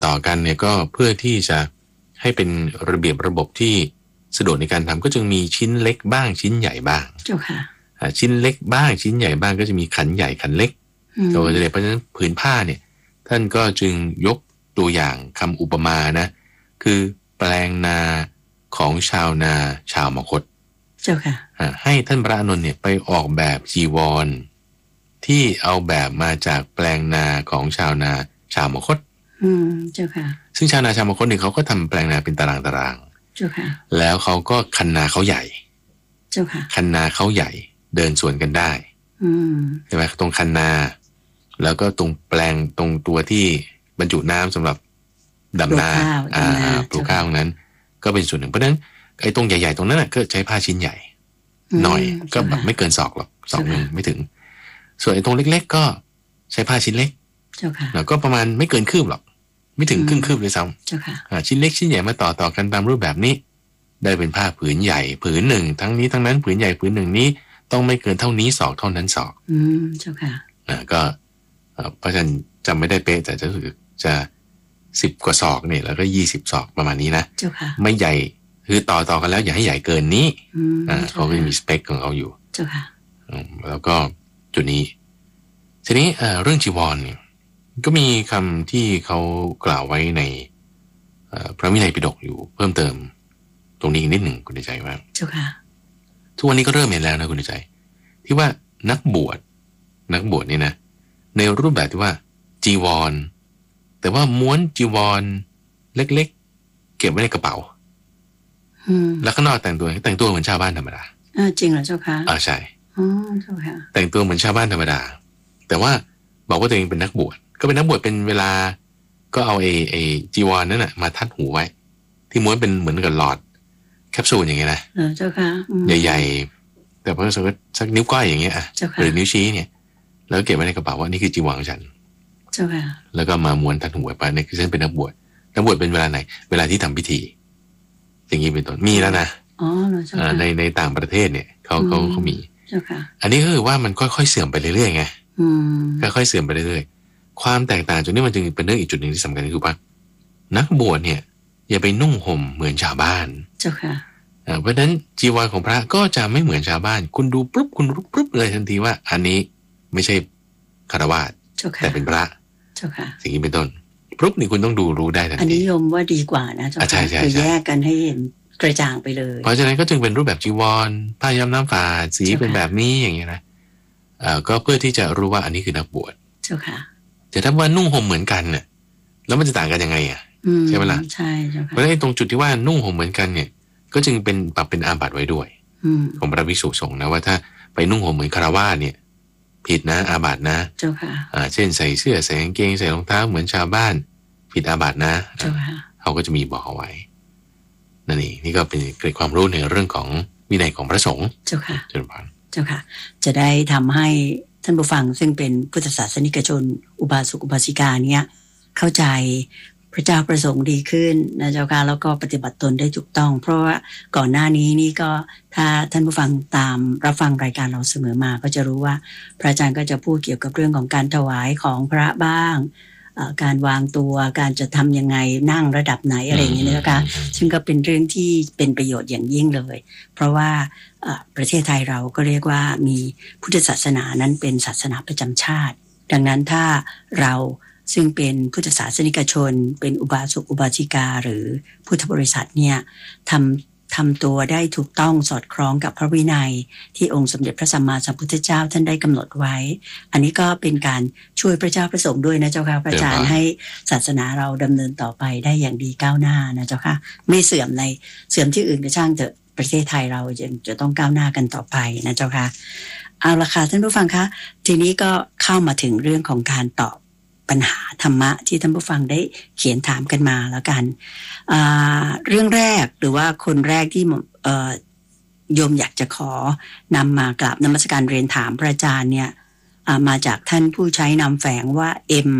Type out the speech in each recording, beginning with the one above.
ต่อกันเนี่ยก็เพื่อที่จะให้เป็นระเบียบระบบที่สะดวกในการทำก็จึงมีชิ้นเล็กบ้างชิ้นใหญ่บ้างเจ้าค่ะชิ้นเล็กบ้างชิ้นใหญ่บ้างก็จะมีขันใหญ่ขันเล็กโดยเพราะฉะนั้นผืนผ้าเนี่ยท่านก็จึงยกตัวอย่างคำอุปมานะคือแปลงนาของชาวนาชาวมคธเจ้าค่ะให้ท่านพระอานนท์เนี่ยไปออกแบบจีวรที่เอาแบบมาจากแปลงนาของชาวนาชาวมคธเจ้าค่ะซึ่งชาวนาชาวมคธเนี่ยเขาก็ทำแปลงนาเป็นตารางเจ้าค่ะแล้วเขาก็คันนาเขาใหญ่เจ้าค่ะคันนาเขาใหญ่เดินสวนกันได้ใช่ไหมตรงคันนาแล้วก็ตรงแปลงตรงตัวที่บรรจุน้ำสำหรับดำนาปลูกข้าวนั้นก็เป็นส่วนหนึ่งเพราะฉะนั้นไอ้ตรงใหญ่ๆตรงนั้นก็ใช้ผ้าชิ้นใหญ่หน่อยก็แบบไม่เกินศอกหรอกศอกนึงไม่ถึงส่วนไอ้ตรงเล็กๆก็ใช้ผ้าชิ้นเล็กแล้วก็ประมาณไม่เกินคืบหรอกไม่ถึงครึ่งคืบเลยซ้ำชิ้นเล็กชิ้นใหญ่มาต่อกันตามรูปแบบนี้ได้เป็นผ้าผืนใหญ่ผืนหนึ่งทั้งนี้ทั้งนั้นผืนใหญ่ผืนหนึ่งนี้ต้องไม่เกินเท่านี้ศอกเท่านั้นศอกเจ้าค่ะก็เพราะฉะนั้นจำไม่ได้เป๊ะแต่จะรู้สึกจะ10 กว่าศอกเนี่ยแล้วก็20 ศอกประมาณนี้นะเจ้าค่ะไม่ใหญ่คือต่อกันแล้วอย่าให้ใหญ่เกินนี้เขาก็มีสเปคของเขาอยู่เจ้าค่ะแล้วก็จุดนี้ทีนี้เรื่องจีวรเนี่ยก็มีคำที่เขากล่าวไว้ในพระวินัยปิฎกอยู่เพิ่มเติมตรงนี้นิดหนึ่งคุณใจว่าเจ้าค่ะทุกวันนี้ก็เริ่มเห็นแล้วนะคุณใจที่ว่านักบวชนี่นะในรูปแบบที่ว่าจีวรแต่ว่าม้วนจีวรเล็กๆเก็บไว้ในกระเป๋าแล้วข้างนอกแต่งตัวเหมือนชาวบ้านธรรมดาจริงเหรอเจ้าค่ะใช่เจ้าค่ะแต่งตัวเหมือนชาวบ้านธรรมดาแต่ว่าบอกว่าตัวเองเป็นนักบวชก็เป็นนักบวชเป็นเวลาก็เอาไอ้จีวรนั่นน่ะมาทัดหูไว้ที่ม้วนเป็นเหมือนกับหลอดแคปซูลอย่างเงี้ยนะเจ้าค่ะใหญ่ๆแต่พอสักนิ้วก้อยอย่างเงี้ยหรือนิ้วชี้เนี่ยแล้วเก็บไว้ในกระเป๋าว่านี่คือจีวรของฉันเจ้าค่ะแล้วก็มาม้วนทัดหูไปนี่คือฉันเป็นนักบวชเป็นเวลาไหนเวลาที่ทำพิธีอย่างนี้เป็นต้นมีแล้วนะในต่างประเทศเนี่ยเขามีอันนี้ก็คือว่ามันค่อยๆเสื่อมไปเรื่อยๆไงค่อยๆเสื่อมไปเรื่อยๆความแตกต่างจุดนี้มันจึงเป็นเรื่องอีกจุดหนึ่งที่สำคัญคือว่านักบวชเนี่ยอย่าไปนุ่งห่มเหมือนชาวบ้านเจ้าค่ะเพราะฉะนั้นจีวรของพระก็จะไม่เหมือนชาวบ้านคุณดูปุ๊บคุณรู้ปุ๊บเลยทันทีว่าอันนี้ไม่ใช่ฆราวาสแต่เป็นพระเจ้าค่ะสิ่งนี้เป็นต้นปุ๊บนี่คุณต้องดูรู้ได้ทันทีอันนี้ยมว่าดีกว่านะเจ้าค่ะคือแยกกันให้เห็นกระจ่างไปเลยเพราะฉะนั้นก็จึงเป็นรูปแบบจีวรผ้าย้อมน้ำฝาดสีเป็นแบบนี้อย่างเงี้ยนะก็เพื่อที่จะรู้ว่าอันนี้คือนักบวชเจ้าค่ะแต่ถ้าว่านุ่งห่มเหมือนกันเนี่ยแล้วมันจะต่างกันยังไงใช่ไหมล่ะใช่เจ้าค่ะเพราะฉะนั้นตรงจุดที่ว่านุ่งห่มเหมือนกันเนี่ยก็จึงเป็นปรับเป็นอาบัติไว้ด้วยของพระภิกษุสงฆ์นะว่าถ้าไปนุ่งห่มเหมือนฆราวาสเนี่ยผิดนะอาบัตินะเจ้าค่ะเช่นใส่เสื้อใส่กางเกงใส่รองเท้าเหมือนชาวบ้านผิดอาบัตินะเจ้าค่ะเขาก็จะมีบอกเอาไว้นั่นเองนี่ก็เป็นเกิดความรู้ในเรื่องของวินัยของพระสงฆ์เจ้าค่ะเจริญพรเจ้าค่ะจะได้ทำให้ท่านผู้ฟังซึ่งเป็นพุทธศาสนิกชนอุบาสกอุบาสิกาเนี่ยเข้าใจพระเจ้าประสงค์ดีขึ้นนะเจ้าค่ะแล้วก็ปฏิบัติตนได้ถูกต้องเพราะว่าก่อนหน้านี้นี่ก็ถ้าท่านผู้ฟังตามรับฟังรายการเราเสมอมาก็จะรู้ว่าพระอาจารย์ก็จะพูดเกี่ยวกับเรื่องของการถวายของพระบ้างการวางตัวการจะทำยังไงนั่งระดับไหนอะไรอย่างนี้นะคะซึ่งก็เป็นเรื่องที่เป็นประโยชน์อย่างยิ่งเลยเพราะว่าประเทศไทยเราก็เรียกว่ามีพุทธศาสนานั้นเป็นศาสนาประจำชาติดังนั้นถ้าเราซึ่งเป็นพุทธศาสนิกชนเป็นอุบาสกอุบาสิกาหรือพุทธบริษัทเนี่ยทำตัวได้ถูกต้องสอดคล้องกับพระวินัยที่องค์สมเด็จพระสัมมาสัมพุทธเจ้าท่านได้กำหนดไว้อันนี้ก็เป็นการช่วยพระเจ้าประสงค์ด้วยนะเจ้าค่ะพระอาจารย์ให้ศาสนาเราดำเนินต่อไปได้อย่างดีก้าวหน้านะเจ้าค่ะไม่เสื่อมที่อื่นก็ช่างเถอะประเทศไทยเราจะต้องก้าวหน้ากันต่อไปนะเจ้าค่ะเอาละค่ะท่านผู้ฟังคะทีนี้ก็เข้ามาถึงเรื่องของการตอบปัญหาธรรมะที่ท่านผู้ฟังได้เขียนถามกันมาแล้วกันเรื่องแรกหรือว่าคนแรกที่โยมอยากจะขอนำมากราบนมัสการเรียนถามพระอาจารย์เนี่ยมาจากท่านผู้ใช้นามแฝงว่า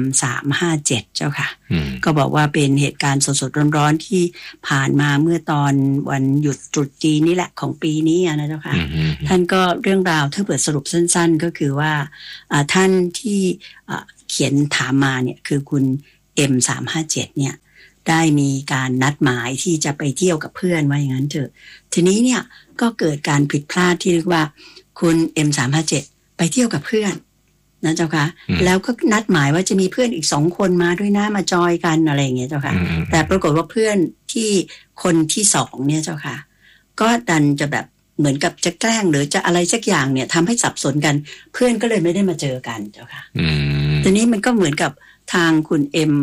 M357 เจ้าค่ะก็บอกว่าเป็นเหตุการณ์สดๆร้อนๆที่ผ่านมาเมื่อตอนวันหยุดตรุษจีนนี่แหละของปีนี้นะเจ้าค่ะท่านก็เรื่องราวถ้าเปิดสรุปสั้นๆก็คือว่าท่านที่เขียนถามมาเนี่ยคือคุณ M357เนี่ยได้มีการนัดหมายที่จะไปเที่ยวกับเพื่อนว่าอย่างนั้นเถอะทีนี้เนี่ยก็เกิดการผิดพลาดที่เรียกว่าคุณ M357 ไปเที่ยวกับเพื่อนนะเจ้าค่ะแล้วก็นัดหมายว่าจะมีเพื่อนอีก2คนมาด้วยนะมาจอยกันอะไรอย่างเงี้ยเจ้าค่ะแต่ปรากฏว่าเพื่อนที่คนที่2เนี่ยเจ้าค่ะก็ดันจะแบบเหมือนกับจะแกล้งหรือจะอะไรสักอย่างเนี่ยทำให้สับสนกันเพื่อนก็เลยไม่ได้มาเจอกันเจ้าค่ะทีนี้มันก็เหมือนกับทางคุณ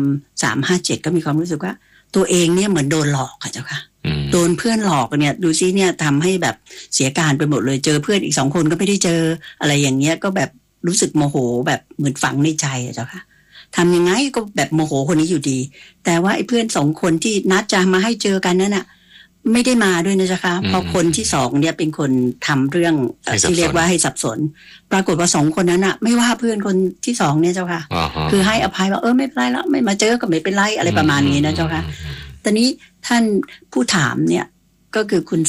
M357 ก็มีความรู้สึกว่าตัวเองเนี่ยเหมือนโดนหลอกค่ะเจ้าค่ะโดนเพื่อนหลอกเนี่ยดูซิเนี่ยทำให้แบบเสียการไปหมดเลยเจอเพื่อนอีก2คนก็ไม่ได้เจออะไรอย่างเงี้ยก็แบบรู้สึกโมโหแบบเหมือนฝังในใจอะเจ้าค่ะทำยังไงก็แบบโมโหคนนี้อยู่ดีแต่ว่าไอ้เพื่อน2คนที่นัดจะมาให้เจอกันนั่นน่ะไม่ได้มาด้วยนะเจ้าค่ะเพราะคนที่2เนี่ยเป็นคนทำเรื่องที่เรียกว่าให้สับสนปรากฏว่า2คนนั้นน่ะไม่ว่าเพื่อนคนที่2เนี่ยเจ้าค่ะคือให้อภัยว่าไม่เป็นไรแล้วไม่มาเจอก็ไม่เป็นไรอะไรประมาณนี้นะเจ้าค่ะตอนนี้ท่านผู้ถามเนี่ยก็คือคุณ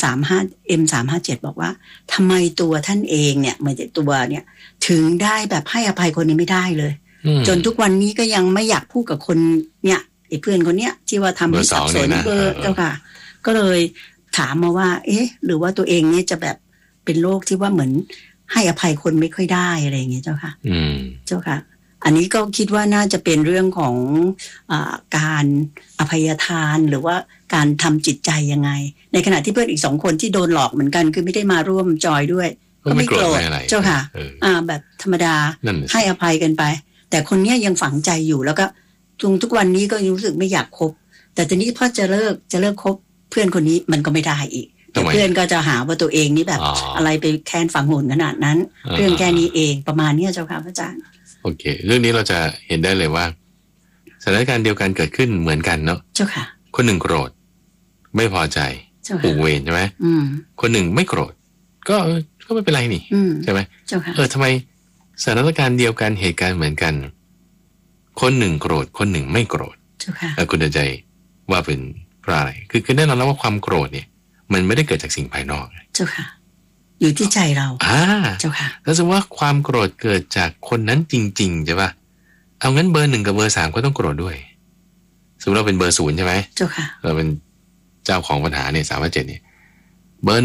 M357บอกว่าทำไมตัวท่านเองเนี่ยไม่ได้ตัวเนี่ยถึงได้แบบให้อภัยคนนี้ไม่ได้เลยจนทุกวันนี้ก็ยังไม่อยากพูดกับคนเนี่ยไอ้เพื่อนคนเนี้ยที่ว่าทำให้สับสนเจ้าค่ะก็เลยถามมาว่าหรือว่าตัวเองเนี่ยจะแบบเป็นโรคที่ว่าเหมือนให้อภัยคนไม่ค่อยได้อะไรอย่างเงี้ยเจ้าค่ะเจ้าค่ะอันนี้ก็คิดว่าน่าจะเป็นเรื่องของการอภัยทานหรือว่าการทำจิตใจยังไงในขณะที่เพื่อนอีก2คนที่โดนหลอกเหมือนกันคือไม่ได้มาร่วมจอยด้วยก็ไม่โกรธเจ้าค่ะแบบธรรมดาให้อภัยกันไปแต่คนเนี้ยยังฝังใจอยู่แล้วก็ทุกวันนี้ก็รู้สึกไม่อยากคบแต่ตอนนี้พอจะเลิกคบเพื่อนคนนี้มันก็ไม่ได้อีกแต่เพื่อนก็จะหาว่าตัวเองนี่แบบอะไรไปแค้นฝังหุ่นขนาดนั้นเรื่องแค่นี้เองประมาณนี้เจ้าค่ะพระอาจารย์โอเคเรื่องนี้เราจะเห็นได้เลยว่าสถานการณ์เดียวกันเกิดขึ้นเหมือนกันเนาะเจ้าค่ะคนหนึ่งโกรธไม่พอใจผูกเวรใช่ไหมคนหนึ่งไม่โกรธก็ไม่เป็นไรนี่ใช่ไหมเจ้าค่ะทำไมสถานการณ์เดียวกันเหตุการณ์เหมือนกันคนหนึ่งโกรธคนหนึ่งไม่โกรธเจ้าค่ะคุณใจว่าเป็นเพราะอะไรคือแน่นอนแล้วว่าความโกรธเนี่ยมันไม่ได้เกิดจากสิ่งภายนอกเจ้าค่ะอยู่ที่ใจเราเจ้าค่ะแล้วสมมติว่าความโกรธเกิดจากคนนั้นจริงๆใช่ป่ะเอางั้นเบอร์1กับเบอร์3ก็ต้องโกรธด้วยสมมติเราเป็นเบอร์0ใช่ไหมเจ้าค่ะเราเป็นเจ้าของปัญหาเนี่ย357เนี่ยเบอร์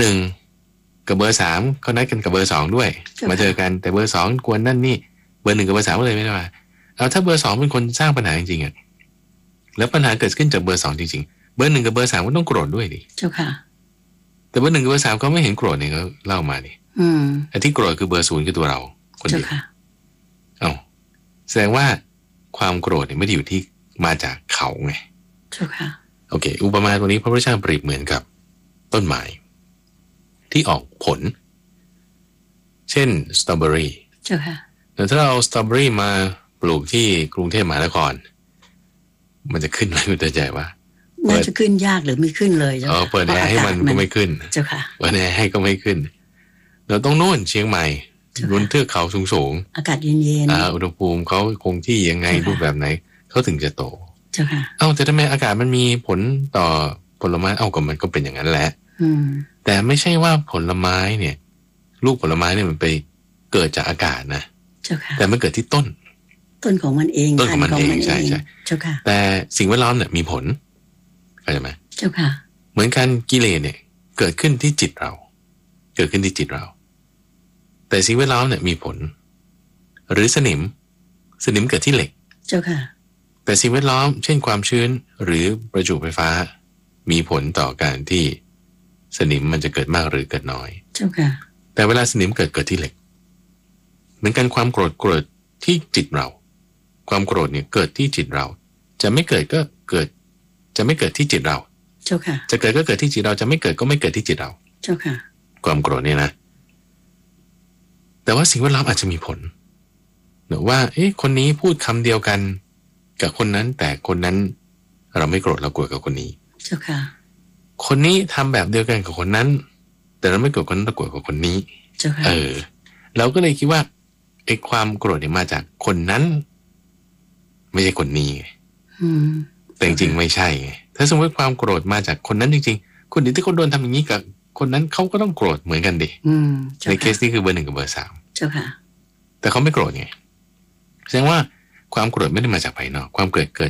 1กับเบอร์3ก็นัดกันกับเบอร์2ด้วยมาเจอกันแต่เบอร์2กวนนั่นนี่เบอร์1กับเบอร์3ก็เลยไม่ได้มาเอาถ้าเบอร์2เป็นคนสร้างปัญหาจริงๆอ่ะแล้วปัญหาเกิดขึ้นจากเบอร์2จริงๆเบอร์1กับเบอร์3ก็ต้องโกรธด้วยดิเจ้าค่ะแต่เบอร์1กับเบอร์3ก็ไม่เห็นโกรธเนี่ยก็เล่ามาดิไอ้ที่โกรธคือเบอร์0คือตัวเราคนเดียวแสดงว่าความโกรธเนี่ยไม่ได้อยู่ที่มาจากเขาไงเจ้าค่ะโอเคอุปมาตัวนี้พระพุทธเจ้าเปรียบเหมือนกับต้นไม้ที่ออกผลเช่นสตรอเบอรี่เจ้าค่ะแต่ถ้าเราเอาสตรอเบอรี่มาปลูกที่กรุงเทพมหานครมันจะขึ้นไหมคุณใจว่าน่าจะขึ้นยากหรือไม่ขึ้นเลยเจ้าค่ะเปิดแอร์ให้มันก็ไม่ขึ้นเจ้าค่ะเปิดแอร์ให้ก็ไม่ขึ้นเราต้องโน่นเชียงใหม่บนเทือกเขาสูงๆอากาศเย็นๆอุณหภูมิเขาคงที่ยังไงรูปแบบไหนเขาถึงจะโตเจ้าค่ะแต่ทำไมอากาศมันมีผลต่อผลไม้ก็มันก็เป็นอย่างนั้นแหละแต่ไม่ใช่ว่าผลไม้เนี่ยลูกผลไม้เนี่ยมันไปเกิดจากอากาศนะเจ้าค่ะแต่มันเกิดที่ต้นของมันเองต้นของมันเองใช่เจ้าค่ะแต่สิ่งแวดล้อมเนี่ยมีผลเข้าใจไหมเจ้าค่ะเหมือนกันกิเลสเนี่ยเกิดขึ้นที่จิตเราเกิดขึ้นที่จิตเราแต่สิ่งแวดล้อมเนี่ยมีผลหรือสนิมเกิดที่เหล็กเจ้าค่ะแต่สิ่งแวดล้อมเช่นความชื้นหรือประจุไฟฟ้ามีผลต่อการที่สนิมมันจะเกิดมากหรือเกิดน้อยเจ้าค่ะแต่เวลาสนิมเกิดที่เหล็กเหมือนกันความโกรธที่จิตเราความโกรธเนี่ยเกิดที่จิตเราจะไม่เกิดก็เกิดจะไม่เกิดที่จิตเราเจ้าค่ะจะเกิดก็เกิดที่จิตเราจะไม่เกิดก็ไม่เกิดที่จิตเราเจ้าค่ะความโกรธเนี่ยนะแต่ว่าสิ่งแวดล้อมอาจจะมีผลหรือว่าคนนี้พูดคำเดียวกันกับคนนั้นแต่คนนั้นเราไม่โกรธเราโกรธกับคนนี้เจ้าค่ะคนนี้ทำแบบเดียวกันกับคนนั้นแต่เราไม่โกรธคนนั้นเราโกรธกับคนนี้เจ้าค่ะเราก็เลยคิดว่าไอ้ความโกรธเนี่ยมาจากคนนั้นไม่ใช่คนนี้แต่จริงๆไม่ใช่ไงถ้าสมมติความโกรธมาจากคนนั้นจริงๆคนอื่นที่คนโดนทำอย่างนี้กับคนนั้นเขาก็ต้องโกรธเหมือนกันดิในเคสนี้คือเบอร์1กับเบอร์3 เจ้าค่ะแต่เขาไม่โกรธไงแสดงว่าความโกรธไม่ได้มาจากภายนอกความเกิดจาก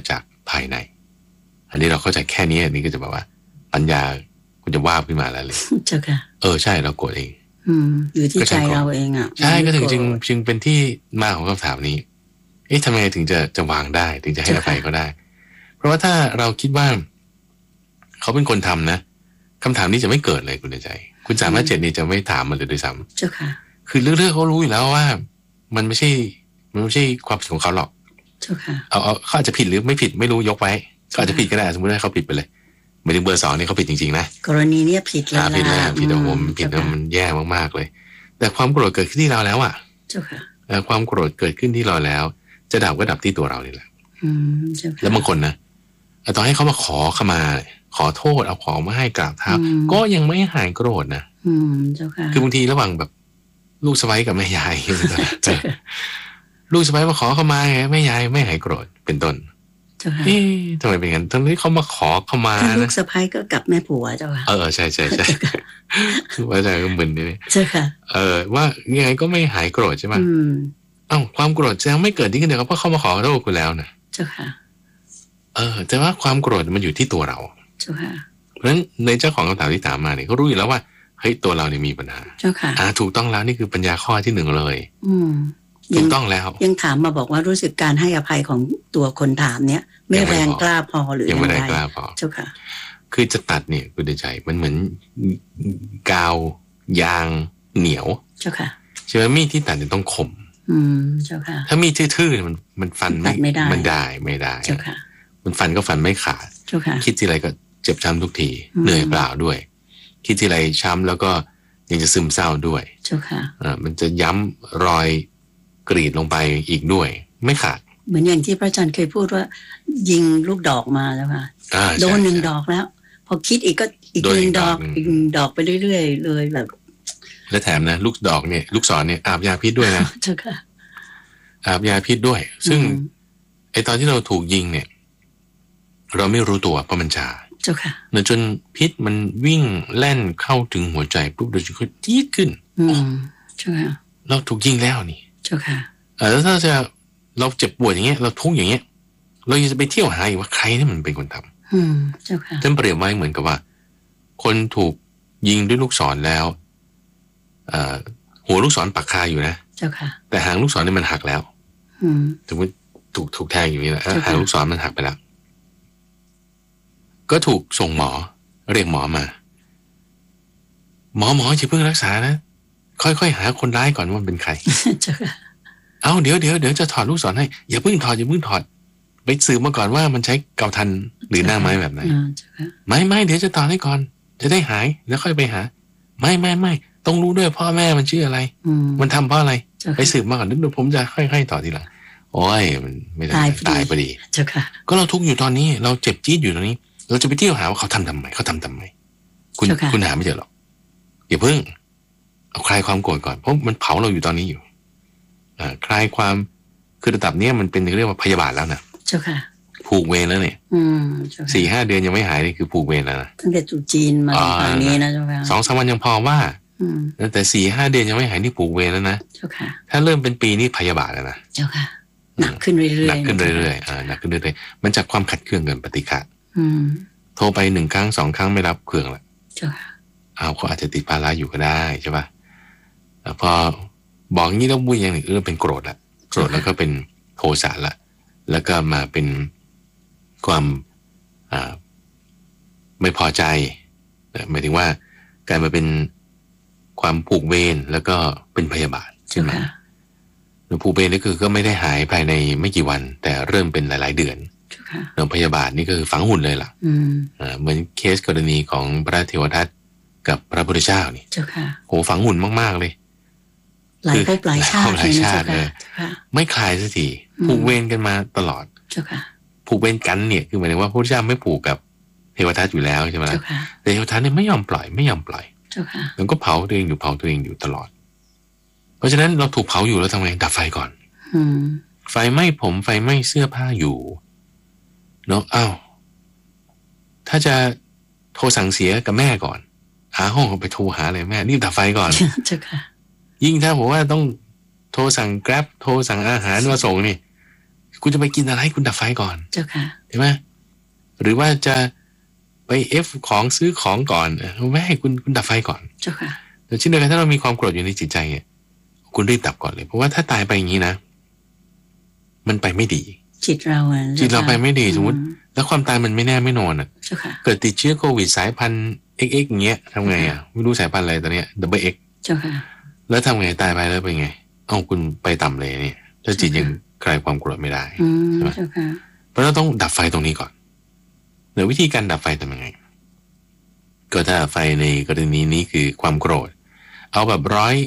ภายในอันนี้เราเข้าใจแค่นี้นี่ก็จะแบบว่าปัญญาคุณจะว่าขึ้นมาแล้วเลยเจ้าค่ะใช่เราโกรธเองอยู่ที่ใจเราเองใช่ก็จึงเป็นที่มาของคำถามนี้ทำไมถึงจะวางได้ถึงจะให้อภัยเขาได้เพราะว่าถ้าเราคิดว่าเขาเป็นคนทำนะคำถามนี้จะไม่เกิดเลยคุณใจคุณ357นี่จะไม่ถามมันเลยด้วยซ้ำเจ้าค่ะคือเรื่องเขารู้อยู่แล้วว่ามันไม่ใช่ความผิดของเขาหรอกเจ้าค่ะเขาอาจจะผิดหรือไม่ผิดไม่รู้ยกไว้เขาอาจจะผิดก็ได้สมมติว่าเขาผิดไปเลยหมายถึงเบอร์ 2นี่เขาผิดจริงๆนะกรณีนี้ผิดแล้วผิดแล้วผิดแล้วมันแย่มากๆเลยแต่ความโกรธเกิดขึ้นที่เราแล้วอ่ะเจ้าค่ะความโกรธเกิดขึ้นที่เราแล้วจะดับก็ดับที่ตัวเรานี่แหละแล้วบางคนนะต่อให้เขามาขอขมาขอโทษเอาของมาให้กราบเท้าก็ยังไม่หายโกรธนะเจ้าค่ะคือบางทีระหว่างแบบลูกสะใภ้กับแม่ยายลูกสะใภ้มาขอขมาแม่ยายไม่หายโกรธเป็นต้นทำไมเป็นงั้นทั้งที่เขามาขอขมาลูกสะใภ้ก็กับแม่ผัวเจ้าค่ะใช่ว่าใจก็มึนนี่ใช่ค่ะว่ายังไงก็ไม่หายโกรธใช่ไหมความโกรธจะไม่เกิดที่กันเดียวเพราะเขามาขอโทษคุณแล้วนะเจ้าค่ะแต่ว่าความโกรธมันอยู่ที่ตัวเราเจ้าค่ะเพราะฉะนั้นในเจ้าของคำถามที่ถามมาเนี่ยเขารู้อยู่แล้วว่าเฮ้ยตัวเราเนี่ยมีปัญหาเจ้าค่ะถูกต้องแล้วนี่คือปัญญาข้อที่1เลยถูกต้องแล้วยังถามมาบอกว่ารู้สึกการให้อภัยของตัวคนถามเนี่ยไม่แรงกล้าพอหรือยังไม่แรงกล้าพอเจ้าค่ะคือจะตัดเนี่ยคุณใจมันเหมือนกาวยางเหนียวเจ้าค่ะใช่ไหมมีดที่ตัดเนี่ยต้องคมเจ้าค่ะถ้ามีดทื่อๆมันฟันไม่ได้มันไม่ได้เจ้าค่ะมันฟันก็ฟันไม่ขาดเจ้าค่ะคิดทีไรก็เจ็บช้ำทุกทีเหนื่อยเปล่าด้วยคิดทีไรช้ำแล้วก็ยังจะซึมเศร้าด้วยเจ้าค่ะมันจะย้ำรอยกรีดลงไปอีกด้วยไม่ขาดเหมือนอย่างที่พระอาจารย์เคยพูดว่ายิงลูกดอกมาแล้วค่ะโดน1 ดอกแล้วพอคิดอีกก็อีก1 ดอกอีก1 ดอกไปเรื่อยๆเลยแบบและแถมนะลูกดอกเนี่ยลูกศรเนี่ยอาบยาพิษด้วยนะเจ้าค่ะอาบยาพิษด้วยซึ่งตอนที่เราถูกยิงเนี่ยเราไม่รู้ตัวเพราะมันชาเจ้าค่ะจนพิษมันวิ่งแล่นเข้าถึงหัวใจปุ๊บเราจะจี๊ดขึ้นเจ้าค่ะเราถูกยิงแล้วนี่เจ้าค่ะแล้วถ้าจะเราเจ็บปวดอย่างเงี้ยเราทุกข์อย่างเงี้ยเราจะไปเที่ยวหาอีกว่าใครนี่มันเป็นคนทำเจ้าค่ะท่านเปรียบไว้เหมือนกับว่าคนถูกยิงด้วยลูกศรแล้วหัวลูกศรปักคาอยู่นะเจ้าค่ะแต่หางลูกศรนี่มันหักแล้วสมมติถูกแทงอยู่นี่แหละหางลูกศรมันหักไปแล้วก็ถูกส่งหมอเรียกหมอมาหมออย่าเพิ่งรักษานะค่อยๆหาคนร้ายก่อนว่ามันเป็นใครเดี๋ยวจะถอดลูกศรให้อย่าเพิ่งถอดไปสืบมาก่อนว่ามันใช้เกาทันหรือหน้าไม้แบบไหนไม่เดี๋ยวจะถอดให้ก่อนจะได้หายแล้วค่อยไปหาไม่ต้องรู้ด้วยพ่อแม่มันชื่ออะไรมันทำเพราะอะไรไปสืบมาก่อนเดี๋ยวผมจะค่อยๆต่อทีหลังโอ้ยมันไม่ได้ตายพอดีก็เราทุกข์อยู่ตอนนี้เราเจ็บจี๊ดอยู่ตอนนี้เราจะไปเที่ยวหาว่าเขาทำไมคุณหาไม่เจอหรอกอย่าเพิ่งเอาคลายความโกรธก่อนเพราะมันเผาเราอยู่ตอนนี้อยู่คลายความคือระดับนี้มันเป็นเรียกว่าพยาบาทแล้วนะเจ้าค่ะผูกเวรแล้วเนี่ย4-5 เดือนยังไม่หายนี่คือผูกเวรแล้วนะตั้งแต่จุจีนมาตอนนี้นะเจ้าค่ะ 2-3 วันยังพอว่าแต่4-5 เดือนยังไม่หายนี่ผูกเวรแล้วนะเจ้าค่ะถ้าเริ่มเป็นปีนี่พยาบาทแล้วนะเจ้าค่ะหนักขึ้นเรื่อยๆหนักขึ้นเรื่อยๆมันจากความขัดเคืองกันปฏิฆะโทรไป1 ครั้ง 2 ครั้งไม่รับเครื่องละเจ้าค่ะเขาอาจจะติดภาระอยู่ก็ได้ใช่ป่ะพอบอกงี้แล้วบุญอย่างหนึ่งเป็นโกรธละโกรธแล้วก็เป็นโทสะละแล้วก็มาเป็นความไม่พอใจหมายถึงว่าการมาเป็นความผูกเวรแล้วก็เป็นพยาบาทใช่ไหมผูกเวรนี่คือก็ไม่ได้หายภายในไม่กี่วันแต่เริ่มเป็นหลายๆเดือนโรงพยาบาลนี่ก็คือฝังหุ่นเลยล่ะเหมือนเคสกรณีของพระเทวทัตกับพระพุทธเจ้านี่โหฝังหุ่นมากๆเลยหลายภพหลายชาติเลยไม่คลายสักทีผูกเวรกันมาตลอดผูกเวรกันเนี่ยคือหมายถึงว่าพระพุทธเจ้าไม่ผูกกับเทวทัตอยู่แล้วใช่ไหมแต่เทวทัตเนี่ยไม่ยอมปล่อยแล้วก็เผาตัวเองอยู่ตลอดเพราะฉะนั้นเราถูกเผาอยู่แล้วทำไงดับไฟก่อนไฟไหม้ผมไฟไหม้เสื้อผ้าอยู่เนาะถ้าจะโทรสั่งเสียกับแม่ก่อนหาห้องไปโทรหาอะไรแม่นี่ดับไฟก่อนยิ่งถ้าผมว่าต้องโทรสั่ง Grab โทรสั่งอาหารมาส่งนี่คุณจะไปกินอะไรคุณดับไฟก่อนเจ้าค่ะเห็นไหมหรือว่าจะไปของซื้อของก่อนไม่ให้คุณดับไฟก่อนเจ้าค่ะแต่เช่นเดียวกันถ้าเรามีความโกรธอยู่ในจิตใจเนี่ยคุณรีบดับก่อนเลยเพราะว่าถ้าตายไปอย่างนี้นะมันไปไม่ดีจิตเราไปไม่ดีสมมติแล้วความตายมันไม่แน่ไม่นอนอ่ะเกิดติดเชื้อโควิดสายพันธุ์ XX อย่างเงี้ยทำไงอ่ะไม่รู้สายพันธุ์อะไรตอนเนี้ย XX เจ้าค่ะแล้วทำไงตายไปแล้วเป็นไงเอาคุณไปต่ำเลยเนี่ยถ้าจิตยังคลายความโกรธไม่ได้ใช่ไหมเพราะเราต้องดับไฟตรงนี้ก่อนเดี๋ยววิธีการดับไฟทำยังไงก็ถ้าไฟในกรณีนี้คือความโกรธเอาแบบ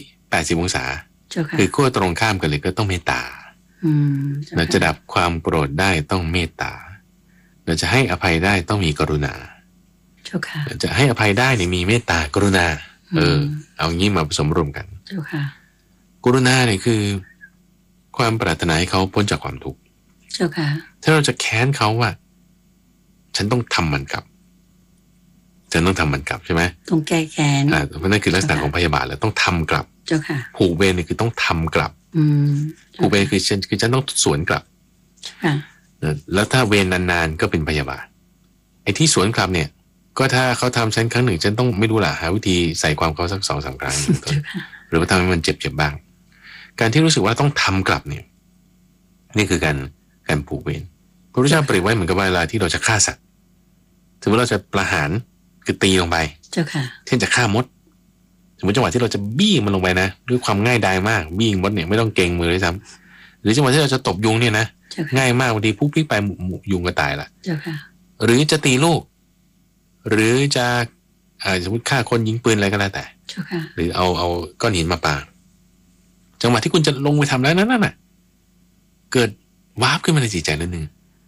180 องศาคือขั้วตรงข้ามกันเลยก็ต้องเมตตาเราจะดับความโกรธได้ต้องเมตตาเราจะให้อภัยได้ต้องมีกรุณาจะให้อภัยได้เนี่ยมีเมตตากรุณาเอางี้มาผสมรวมกันกรุณาเนี่ยคือความปรารถนาให้เขาพ้นจากความทุกข์ถ้าเราจะแค้นเขาว่าฉันต้องทำมันกลับฉันต้องทำมันกลับใช่ไหมต้องแก้แค้นเพราะนั่นคือลักษณะของพยาบาทแล้วต้องทำกลับผูกเวรเนี่ยคือต้องทำกลับผูกเวรคือฉันต้องสวนกลับแล้วถ้าเวรนานๆก็เป็นพยาบาทไอ้ที่สวนกลับเนี่ยก็ถ้าเขาทำฉันครั้งหนึ่งฉันต้องไม่รู้ล่ะหาวิธีใส่ความเขาสัก2-3 ครั้งหรือว่าทำให้มันเจ็บบ้างการที่รู้สึกว่าต้องทำกลับเนี่ยนี่คือการผูกเวรพระพุทธเจ้าเปรียบไว้เหมือนกับเวลาที่เราจะฆ่าสัตว์สมมติเราจะประหารคือตีลงไปเช่นจะฆ่ามดสมมติจังหวะที่เราจะบี้มันลงไปนะด้วยความง่ายดายมากบี้มดเนี่ยไม่ต้องเกรงมือเลยซ้ำหรือจังหวะที่เราจะตบยุงเนี่ยนะง่ายมากบางทีปุ๊บพลิกไปยุงก็ตายละหรือจะตีลูกหรือจะสมมติฆ่าคนยิงปืนอะไรก็แล้วแต่หรือเอาก้อนหินมาปาจังหวะที่คุณจะลงไปทำแล้วนั่นน่ะเกิดวาบขึ้นมาในจิตใจนิดนึง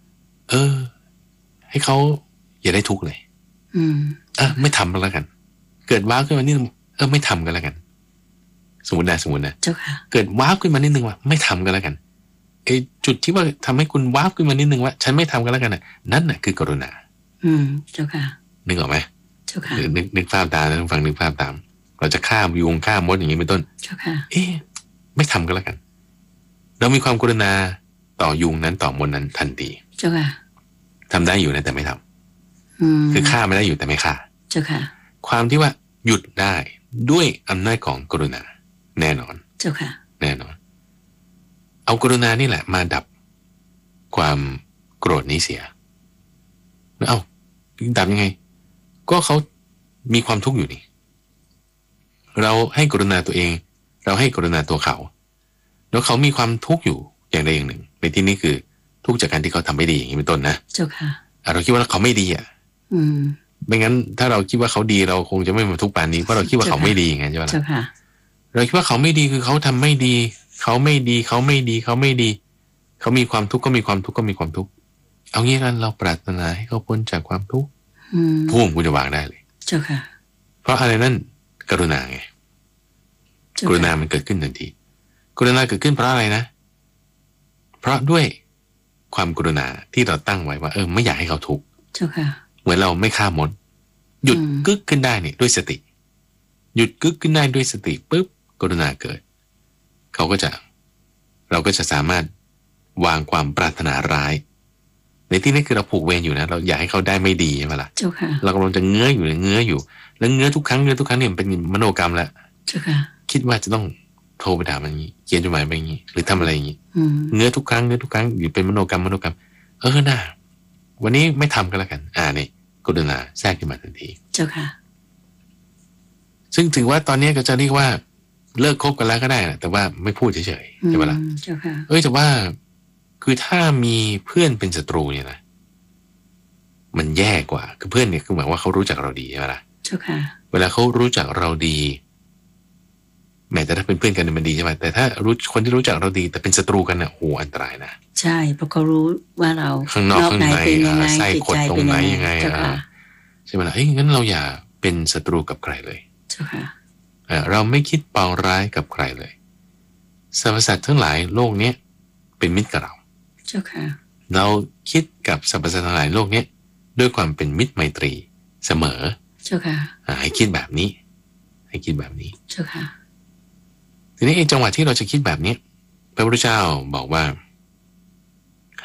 ให้เขาอย่าได้ทุกข์เลยไม่ทำแล้วกันเกิดวาบขึ้นมานิดนึงไม่ทำกันแล้วกันสมมตินะเกิดวาบขึ้นมานิดนึงว่าไม่ทำกันแล้วกันไอ้จุดที่ว่าทำให้คุณวาบขึ้นมานิดนึงว่าฉันไม่ทำกันแล้วกันนั่นน่ะคือกรุณาเจ้าค่ะนึกออกไหมเจ้าค่ะนึกภาพตามนะฟังนึกภาพตามเราจะฆ่ายุงฆ่ามดอย่างนี้เป็นต้นเจ้าค่ะไม่ทำกันแล้วกันเรามีความกรุณาต่อยุงนั้นต่อมดนั้นทันทีเจ้าค่ะทำได้อยู่นะแต่ไม่ทำคือฆ่าไม่ได้อยู่แต่ไม่ฆ่าเจ้าค่ะความที่ว่าหยุดได้ด้วยอำนาจของกรุณาแน่นอนเจ้าค่ะแน่นอนเอากรุณานี่แหละมาดับความโกรธนี้เสียแล้วดับยังไงก็เขามีความทุกข์อยู่นี่เราให้กรุณาตัวเองเราให้กรุณาตัวเขาแล้วเขามีความทุกข์อยู่อย่างใดอย่างหนึ่งในที่นี้คือทุกข์จากการที่เขาทำไม่ดีอย่างนี้เป็นต้นนะเจ้าค่ะเราคิดว่าเขาไม่ดีไม่งั้นถ้าเราคิดว่าเขาดีเราคงจะไม่มาทุกข์ปานนี้เพราะเราคิดว่าเขาไม่ดีไงใช่ไหมล่ะเราคิดว่าเขาไม่ดีคือเขาทำไม่ดีเขาไม่ดีเขามีความทุกข์ก็มีความทุกข์ก็มีความทุกข์เอางี้กันเราปรารถนาให้เขาพ้นจากความทุกข์พุ่งคุณจะวางได้เลยเจ้าค่ะเพราะอะไรนั่นกรุณาไงกรุณามันเกิดขึ้นทันทีกรุณาเกิดขึ้นเพราะอะไรนะเพราะด้วยความกรุณาที่เราตั้งไว้ว่าไม่อยากให้เขาทุกข์เจ้าค่ะเหมือนเราไม่ฆ่ามดหยุดกึกขึ้นได้เนี่ยด้วยสติหยุดกึกขึ้นได้ด้วยสติปุ๊บกรุณาเกิดเราก็จะสามารถวางความปรารถนาร้ายในที่นี้คือเราผูกเวรอยู่นะเราอยากให้เขาได้ไม่ดีใช่ไหมล่ะเรากำลังจะเงื้ออยู่แล้วเงื้อทุกครั้งเนี่ยเป็นมโนกรรมแล้วคิดว่าจะต้องโทรไปถามมันอย่างนี้เขียนจดหมายไปอย่างนี้หรือทำอะไรอย่างนี้เงื้อทุกครั้งอยู่เป็นมโนกรรมน่าวันนี้ไม่ทำกันแล้วกันนี่กรุณาแทรกขึ้นมาทันทีเจ้าค่ะซึ่งถือว่าตอนนี้ก็จะเรียกว่าเลิกคบกันแล้วก็ได้นะแต่ว่าไม่พูดเฉยๆใช่ไหมล่ะเจ้าค่ะแต่ว่าคือถ้ามีเพื่อนเป็นศัตรูเนี่ยนะมันแย่กว่าคือเพื่อนเนี่ยคือหมายว่าเขารู้จักเราดีใช่ไหมล่ะเจ้าค่ะเวลาเขารู้จักเราดีแม้แต่ถ้าเป็นเพื่อนกันมันดีใช่ไหมแต่ถ้าคนที่รู้จักเราดีแต่เป็นศัตรูกันเนี่ยโอ้อันตรายนะใช่เพราะเขารู้ว่าเราข้างนอกข้างในไส้ขดตรงไหนยังไงใช่ไหมล่ะงั้นเราอย่าเป็นศัตรูกับใครเลยเจ้าค่ะเราไม่คิดปองร้ายกับใครเลยสรรพสัตว์ทั้งหลายโลกนี้เป็นมิตรกับเราเจ้าค่ะเราคิดกับสรรพสัตว์ทั้งหลายโลกนี้ด้วยความเป็นมิตรไมตรีเสมอเจ้าค่ะให้คิดแบบนี้เจ้าค่ะทีนี้จังหวะที่เราจะคิดแบบนี้พระพุทธเจ้าบอกว่าใ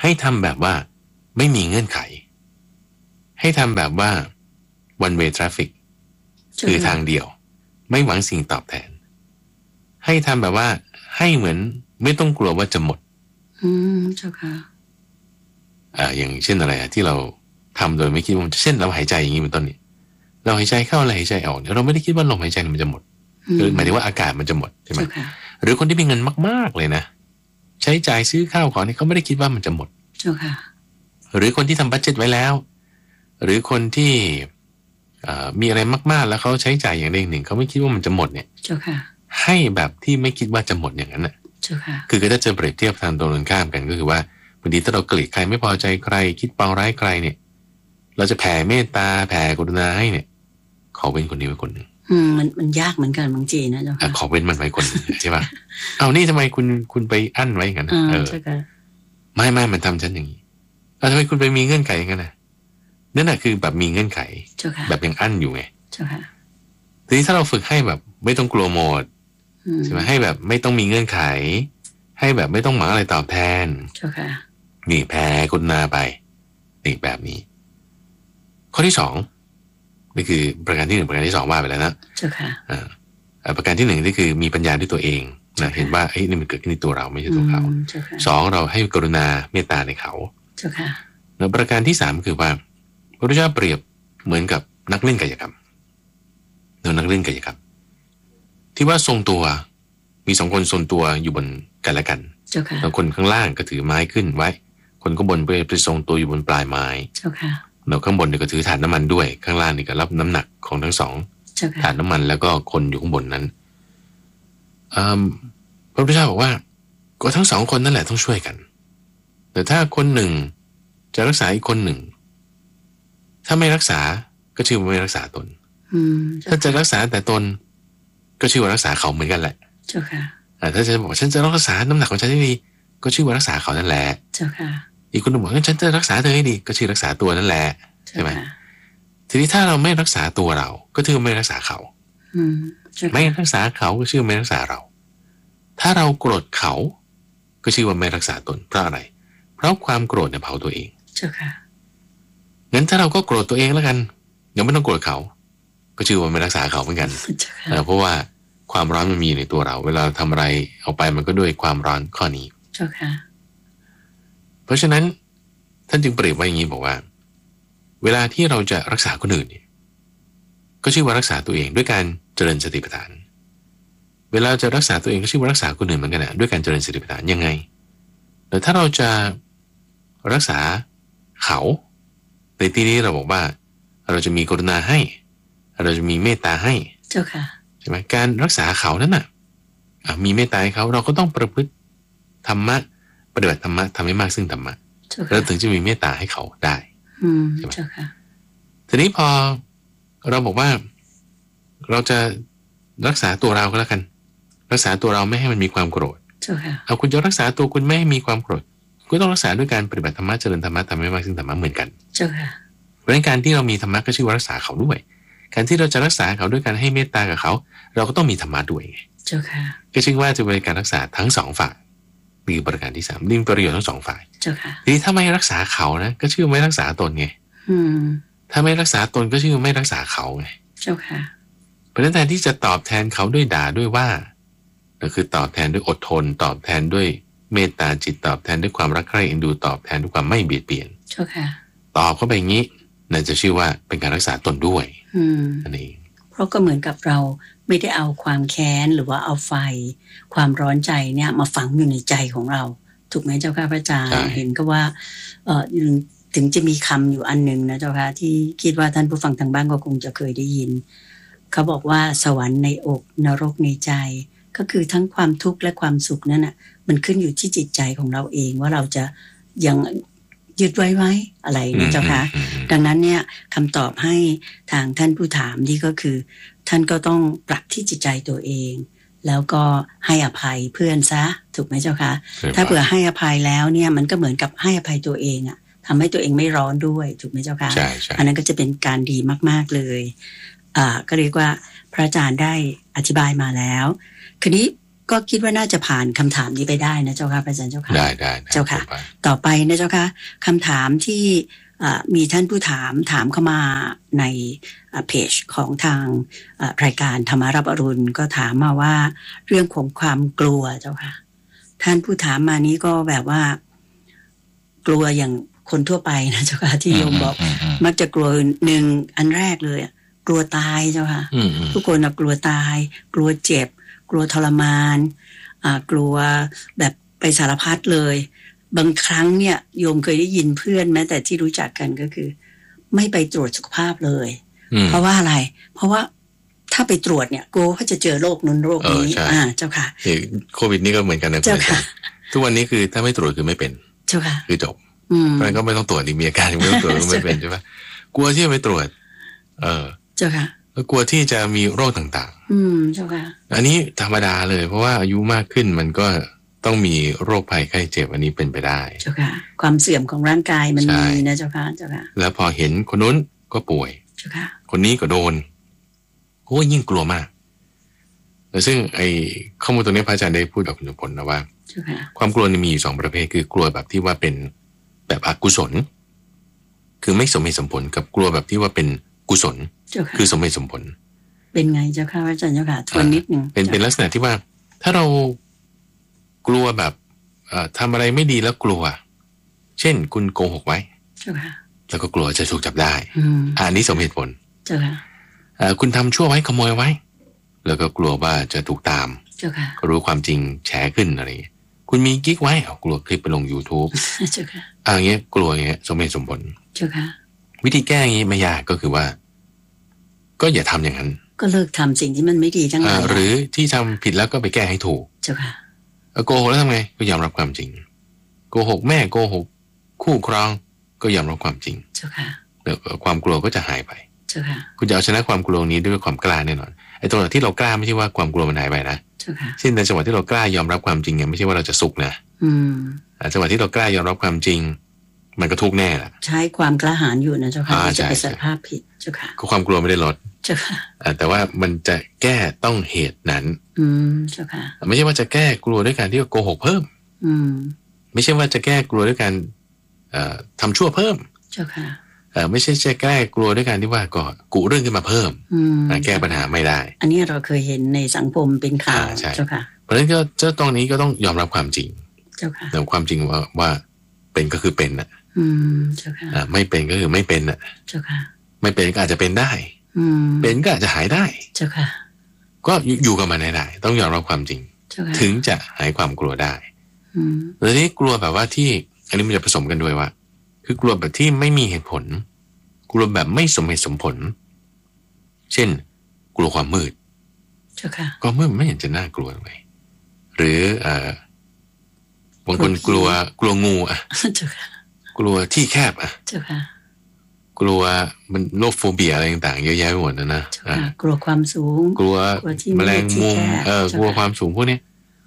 ให้ทำแบบว่าไม่มีเงื่อนไขให้ทำแบบว่า one way traffic คือทางเดียวไม่หวังสิ่งตอบแทนให้ทำแบบว่าให้เหมือนไม่ต้องกลัวว่าจะหมดเจ้าค่ะอย่างเช่นอะไรที่เราทำโดยไม่คิดว่ามันจะเช่นเราหายใจอย่างนี้เป็นต้นนี่เราหายใจเข้าอะไรหายใจออกเนี่ยเราไม่ได้คิดว่าลมหายใจมันจะหมดคือหมายถึงว่าอากาศมันจะหมดใช่ไหมหรือคนที่มีเงินมากๆเลยนะใช้จ่ายซื้อข้าวของนี่เขาไม่ได้คิดว่ามันจะหมดเจ้าค่ะหรือคนที่ทำบัดเจ็ตไว้แล้วหรือคนที่มีอะไรมากๆแล้วเขาใช้จ่ายอย่างใดอย่างหนึ่งเขาไม่คิดว่ามันจะหมดเนี่ยเจ้าค่ะให้แบบที่ไม่คิดว่าจะหมดอย่างนั้นน่ะเจ้าค่ะคือถ้าจะเปรียบเทียบทางตรงกันข้ามกันก็คือว่าบางทีถ้าเราเกลียดใครไม่พอใจใครคิดปองร้ายใครเนี่ยเราจะแผ่เมตตาแผ่กรุณาให้เนี่ยขอเว้นคนนี้ไว้คนหนึ่งมันยากเหมือนกันบางทีนะเจ้าค่ะขอเว้นมันไว้คนนึงใช่ป่ะเอานี่ทำไมคุณไปอั้นไว้อย่างนั้นใช่ค่ะไม่มันทำฉันอย่างนี้ทำไมคุณไปมีเงื่อนไขอย่างนั้นนั่นแหะคือแบบมีเงื่อนไขแบบยังอั้นอยู่ไงทีนี้ถ้าเราฝึกให้แบบไม่ต้องกลัวหมดใช่ไหมให้แบบไม่ต้องมีเงื่อนไขให้แบบไม่ต้องหวังอะไรตอบแทนนี่แผ่กรุณาไปนี่แบบนี้ข้อที่สองนี่คือประการที่หนึ่งประการที่สองว่าไปแล้วนะประการที่หนึ่งนี่คือมีปัญญาด้วยตัวเองนะเห็นว่านี่มันเกิดขึ้นในตัวเราไม่ใช่ตัวเขาสองเราให้กรุณาเมตตาในเขาแล้วประการที่สามคือว่าพระพุทธเจ้าเปรียบเหมือนกับนักเล่นกายกรรมนักเล่นกายกรรมที่ว่าทรงตัวมีสองคนทรงตัวอยู่บนกันและกันแล้วคนข้างล่างก็ถือไม้ขึ้นไว้คนข้างบนไปทรงตัวอยู่บนปลายไม้แล้วข้างบนเนี่ยก็ถือถาดน้ำมันด้วยข้างล่างนี่ก็รับน้ำหนักของทั้งสองถาดน้ำมันแล้วก็คนอยู่ข้างบนนั้นพระพุทธเจ้าบอกว่าก็ทั้งสองคนนั่นแหละต้องช่วยกันแต่ถ้าคนหนึ่งจะรักษาอีกคนหนึ่งถ้าไม่รักษาก็ชื่อว่าไม่รักษาตนถ้าจะรักษาแต่ตนก็ชื่อว่ารักษาเขาเหมือนกันแหละเจ้าค่ะถ้าจะบอกฉันจะรักษาน้ำหนักของฉันให้ดีก็ชื่อว่ารักษาเขานั่นแหละเจ้าค่ะอีกคนหนึ่งบอกฉันจะรักษาเธอให้ดีก็ชื่อรักษาตัวนั่นแหละใช่ไหมทีนี้ถ้าเราไม่รักษาตัวเราก็ชื่อไม่รักษาเขาไม่รักษาเขาก็ชื่อไม่รักษาเราถ้าเราโกรธเขาก็ชื่อว่าไม่รักษาตนเพราะอะไรเพราะความโกรธเนี่ยเผาตัวเองเจ้าค่ะงั้นถ้าเราก็โกรธตัวเองแล้วกันเดี๋ยวไม่ต้องโกรธเขาก็ชื่อว่าไม่รักษาเขาเหมือนกันเพราะว่าความร้อนมันมีในตัวเราเวลาทำอะไรออกไปมันก็ด้วยความร้อนข้อนี้เจ้าค่ะเพราะฉะนั้นท่านจึงเปรียบไว้อย่างนี้บอกว่าเวลาที่เราจะรักษาคนอื่นเนี่ยก็ชื่อว่ารักษาตัวเองด้วยการเจริญสติปัฏฐานเวลาจะรักษาตัวเองก็ชื่อว่ารักษาคนอื่นเหมือนกันนะด้วยการเจริญสติปัฏฐานยังไงแต่ถ้าเราจะรักษาเขาในที่นี้เราบอกว่าเราจะมีกรุณาให้เราจะมีเมตตาให้เจ้าค่ะใช่ไหมการรักษาเขานั้นน่ะมีเมตตาให้เขาเราก็ต้องประพฤติธรรมะปฏิบัติธรรมะทำให้มากซึ่งธรรมะเราถึงจะมีเมตตาให้เขาได้ใช่ไหมเจ้าค่ะทีนี้พอเราบอกว่าเราจะรักษาตัวเราก็แล้วกันรักษาตัวเราไม่ให้มันมีความโกรธเจ้าค่ะเอาคุณจะรักษาตัวคุณไม่ให้มีความโกรธคุณต้องรักษาด้วยการปฏิบัติธรรมะเจริญธรรมะทำให้มากซึ่งธรรมะเหมือนกันเจ้าค่ะเพราะฉะนั้นการที่เรามีธรรมะก็ชื่อว่ารักษาเขาด้วยการที่เราจะรักษาเขาด้วยการให้เมตตากับเขาเราก็ต้องมีธรรมะด้วยเจ้าค่ะก็ชื่อว่าจะเป็นการรักษาทั้งสองฝ่ายมีประการที่สามนิ่งประโยชน์ทั้งสองฝ่ายเจ้าค่ะทีนี้ถ้าไม่รักษาเขานะก็ชื่อไม่รักษาตนไงถ้าไม่รักษาตนก็ชื่อไม่รักษาเขาไงเจ้าค่ะเพราะฉะนั้นแทนที่จะตอบแทนเขาด้วยด่าด้วยว่าก็คือตอบแทนด้วยอดทนตอบแทนด้วยเมตตาจิตตอบแทนด้วยความรักใคร่เอ็นดูตอบแทนด้วยความไม่เบียดเบียนเจ้าค่ะตอบเข้าไปอย่างนี้นั่นจะชื่อว่าเป็นการรักษาตนด้วยนั่นเองเพราะก็เหมือนกับเราไม่ได้เอาความแค้นหรือว่าเอาไฟความร้อนใจเนี่ยมาฝังอยู่ในใจของเราถูกไหมเจ้าค่ะพระอาจารย์เห็นก็ว่าถึงจะมีคำอยู่อันหนึ่งนะเจ้าค่ะที่คิดว่าท่านผู้ฟังทางบ้านก็คงจะเคยได้ยินเขาบอกว่าสวรรค์ในอกนรกในใจก็คือทั้งความทุกข์และความสุขนั่นน่ะมันขึ้นอยู่ที่จิตใจของเราเองว่าเราจะยังยึดไว้อะไรนะเจ้าค่ะดังนั้นเนี่ยคำตอบให้ทางท่านผู้ถามนี่ก็คือท่านก็ต้องปรับที่จิตใจตัวเองแล้วก็ให้อภัยเพื่อนซะถูกไหมเจ้าค่ะถ้าเผื่อให้อภัยแล้วเนี่ยมันก็เหมือนกับให้อภัยตัวเองอะทำให้ตัวเองไม่ร้อนด้วยถูกไหมเจ้าค่ะอันนั้นก็จะเป็นการดีมากๆเลยก็เรียกว่าพระอาจารย์ได้อธิบายมาแล้วคืนนี้ก็คิดว่าน่าจะผ่านคำถามนี้ไปได้นะเจ้าค่ะพระอาจารย์เจ้าค่ะได้เจ้าค่ะต่อไปนะเจ้าค่ะคำถามที่มีท่านผู้ถามเข้ามาในเพจของทางรายการธรรมารับอรุณก็ถามมาว่าเรื่องของความกลัวเจ้าค่ะท่านผู้ถามมานี้ก็แบบว่ากลัวอย่างคนทั่วไปนะเจ้าค่ะที่โยมบอกมักจะกลัวหนึ่งอันแรกเลยกลัวตายเจ้าค่ะทุกคนกลัวตายกลัวเจ็บกลัวทรมานกลัวแบบไปสารพัดเลยบางครั้งเนี่ยโยมเคยได้ยินเพื่อนแม้แต่ที่รู้จักกันก็คือไม่ไปตรวจสุขภาพเลยเพราะว่าอะไรเพราะว่าถ้าไปตรวจเนี่ยกลัวว่าจะเจอโรคนู้นโรคนี้เจ้าค่ะโควิดนี่ก็เหมือนกันนะเจ้าค่ะทุกวันนี้คือถ้าไม่ตรวจคือไม่เป็นเจ้าค่ะคือจบเพราะงั้นก็ไม่ต้องตรวจดิมีอาการไม่ต้องตรวจก็ไม่เป็นใช่ปะกลัวที่จะไปตรวจเจ้าค่ะกลัวที่จะมีโรคต่างๆเจ้าค่ะอันนี้ธรรมดาเลยเพราะว่าอายุมากขึ้นมันก็ต้องมีโรคภัยไข้เจ็บอันนี้เป็นไปได้เจ้าค่ะความเสื่อมของร่างกายมันมีนะเจ้าค่ะแล้วพอเห็นคนนู้นก็ป่วยเจ้าค่ะคนนี้ก็โดนโอ้ยิ่งกลัวมากแต่ซึ่งไอ้ข้อมูลตรงนี้พระอาจารย์ได้พูดกับคุณผลนะว่าความกลัวมีอยู่2ประเภทคือกลัวแบบที่ว่าเป็นแบบอกุศลคือไม่สมเหตุสมผลกับกลัวแบบที่ว่าเป็นกุศลคือสมเหตุสมผลเป็นไงเจ้าค่ะอาจารย์เจ้าค่ะทวนนิดนึงเป็นลักษณะที่ว่าถ้าเรากลัวแบบทำอะไรไม่ดีแล้วกลัวเช่นคุณโกหกไว้เจ้าค่ะแล้วก็กลัวจะถูกจับได้อันนี้สมเหตุผลเจ้าค่ะคุณทำชั่วไว้ขโมยไว้แล้วก็กลัวว่าจะถูกตามเจ้าค่ะก็รู้ความจริงแฉขึ้นอะไรคุณมีกิ๊กไว้กลัวคลิปไปลง YouTube เจ้าค่ะอย่างเงี้ยกลัวอย่างเงี้ยสมเหตุสมผลเจ้าค่ะวิธีแก้อย่างงี้ไม่ยากก็คือว่าก็อย่าทำอย่างนั้นก็เลิกทำสิ่งที่มันไม่ดีทั้งนั้นหรือที่ทำผิดแล้วก็ไปแก้ให้ถูกเจ้าค่ะโกหกแล้วทำไงก็ยอมรับความจริงโกหกแม่โกหกคู่ครองก็ยอมรับความจริงเจ้าค่ะแล้วความกลัวก็จะหายไปเจ้าค่ะคุณจะเอาชนะความกลัวนี้ด้วยความกล้าแน่นอนไอ้ตรงที่เรากล้าไม่ใช่ว่าความกลัวมันหายไปนะเจ้าค่ะเช่นในจังหวะที่เรากล้ายอมรับความจริงเนี่ยไม่ใช่ว่าเราจะสุขนะจังหวะที่เรากล้ายอมรับความจริงมันก็ทุกข์แน่แหละใช้ความกล้าหารอยู่นะเจ้าค่ะจะไปสารภาพผิดเจ้าค่ะก็ความกลัวไม่ได้ลดเจ้าค่ะแต่ว่ามันจะแก้ต้องเหตุนั้นเจ้าค่ะไม่ใช่ว่าจะแก้กลัวด้วยการที่โกหกเพิ่มไม่ใช่ว่าจะแก้กลัวด้วยการทำชั่วเพิ่มเจ้าค่ะไม่ใช่จะแก้กลัวด้วยการที่ว่าก็กุเรื่องขึ้นมาเพิ่มแก้ปัญหาไม่ได้อันนี้เราเคยเห็นในสังคมเป็นข่าวเจ้าค่ะเพราะฉะนั้นก็เจ้าตรงนี้ก็ต้องยอมรับความจริงเจ้าค่ะแต่ความจริงว่าเป็นก็คือเป็นน่ะเจ้าค่ะไม่เป็นก็คือไม่เป็นน่ะเจ้าค่ะไม่เป็นก็อาจจะเป็นได้เป็นก็อาจจะหายได้เจ้าค่ะก็อยู่กับมันได้ต้องยอมรับความจริงถึงจะหายความกลัวได้แล้วนี่กลัวแบบว่าที่อันนี้มันจะผสมกันด้วยว่าคือกลัวแบบที่ไม่มีเหตุผลกลัวแบบไม่สมเหตุสมผลเช่นกลัวความมืดก็มืดไม่เห็นจะน่ากลัวเลยหรือบางคนกลัวงูกลัวที่แคบกลัวมันโรคโฟเบียอะไรต่างๆเยอะแยะไปหมดนะกลัวความสูงกลัวแมลงมุมกลัวความสูงพวกนี้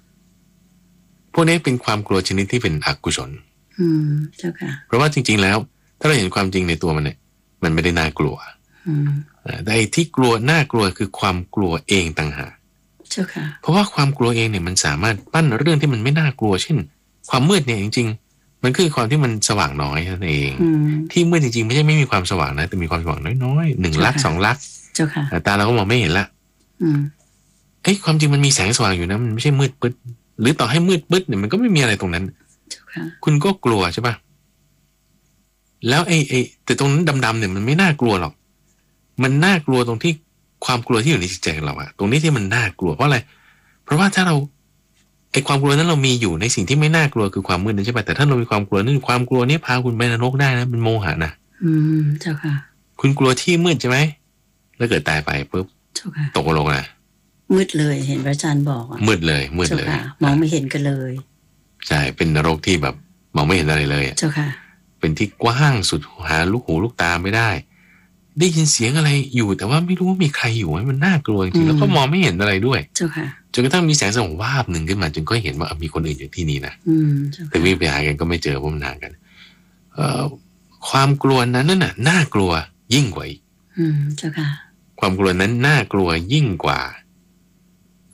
เป็นความกลัวชนิดที่เป็นอกุศลเจ้าค่ะเพราะว่าจริงๆแล้วถ้าเราเห็นความจริงในตัวมันเนี่ยมันไม่ได้น่ากลัวแต่ที่กลัวน่ากลัวคือความกลัวเองต่างหากเจ้าค่ะเพราะว่าความกลัวเองเนี่ยมันสามารถปั้นเรื่องที่มันไม่น่ากลัวเช่นความมืดเนี่ยจริงๆมันคือความที่มันสว่างน้อยนั่นเองที่มืดจริงๆไม่ใช่ไม่มีความสว่างนะแต่มีความสว่างน้อยๆ1 ลัก 2 ลักเจ้าค่ะตาเราก็มองไม่เห็นละความจริงมันมีแสงสว่างอยู่นะมันไม่ใช่มืดปึ๊ดหรือต่อให้มืดปึ๊ดเนี่ยมันก็ไม่มีอะไรตรงนั้นคุณก็กลัวใช่ป่ะแล้วแต่ตรงนั้นดำๆเนี่ยมันไม่น่ากลัวหรอกมันน่ากลัวตรงที่ความกลัวที่อยู่ในจิตใจของเราอะตรงนี้ที่มันน่ากลัวเพราะอะไรเพราะว่าถ้าเราความกลัวนั้นเรามีอยู่ในสิ่งที่ไม่น่ากลัวคือความมืดนั่นใช่ป่ะแต่ถ้าเรามีความกลัวนั่นความกลัวนี้พาคุณไปนรกได้นะมันโมหะนะเจ้าค่ะคุณกลัวที่มืดใช่ไหมแล้วเกิดตายไปปุ๊บตกนรกนะมืดเลยเห็นพระอาจารย์บอกมืดเลยมองไม่เห็นกันเลยใช่เป็นนรกที่แบบมองไม่เห็นอะไรเลยเจ้าค่ะเป็นที่กว้างสุดหาลูกหูลูกตาไม่ได้ได้ยินเสียงอะไรอยู่แต่ว่าไม่รู้ว่ามีใครอยู่มันน่ากลัวจริงๆแล้วก็มองไม่เห็นอะไรด้วยเจ้าค่ะจนกระทั่งมีแสงสว่างวาบหนึ่งขึ้นมาจึงก็เห็นว่ามีคนอื่นอยู่ที่นี่นะแต่วิ่งไปหากันก็ไม่เจอเพราะมันห่างกันความกลัวนั้นน่ะน่ากลัวยิ่งกว่าอีกเจ้าค่ะความกลัวนั้นน่ากลัวยิ่งกว่า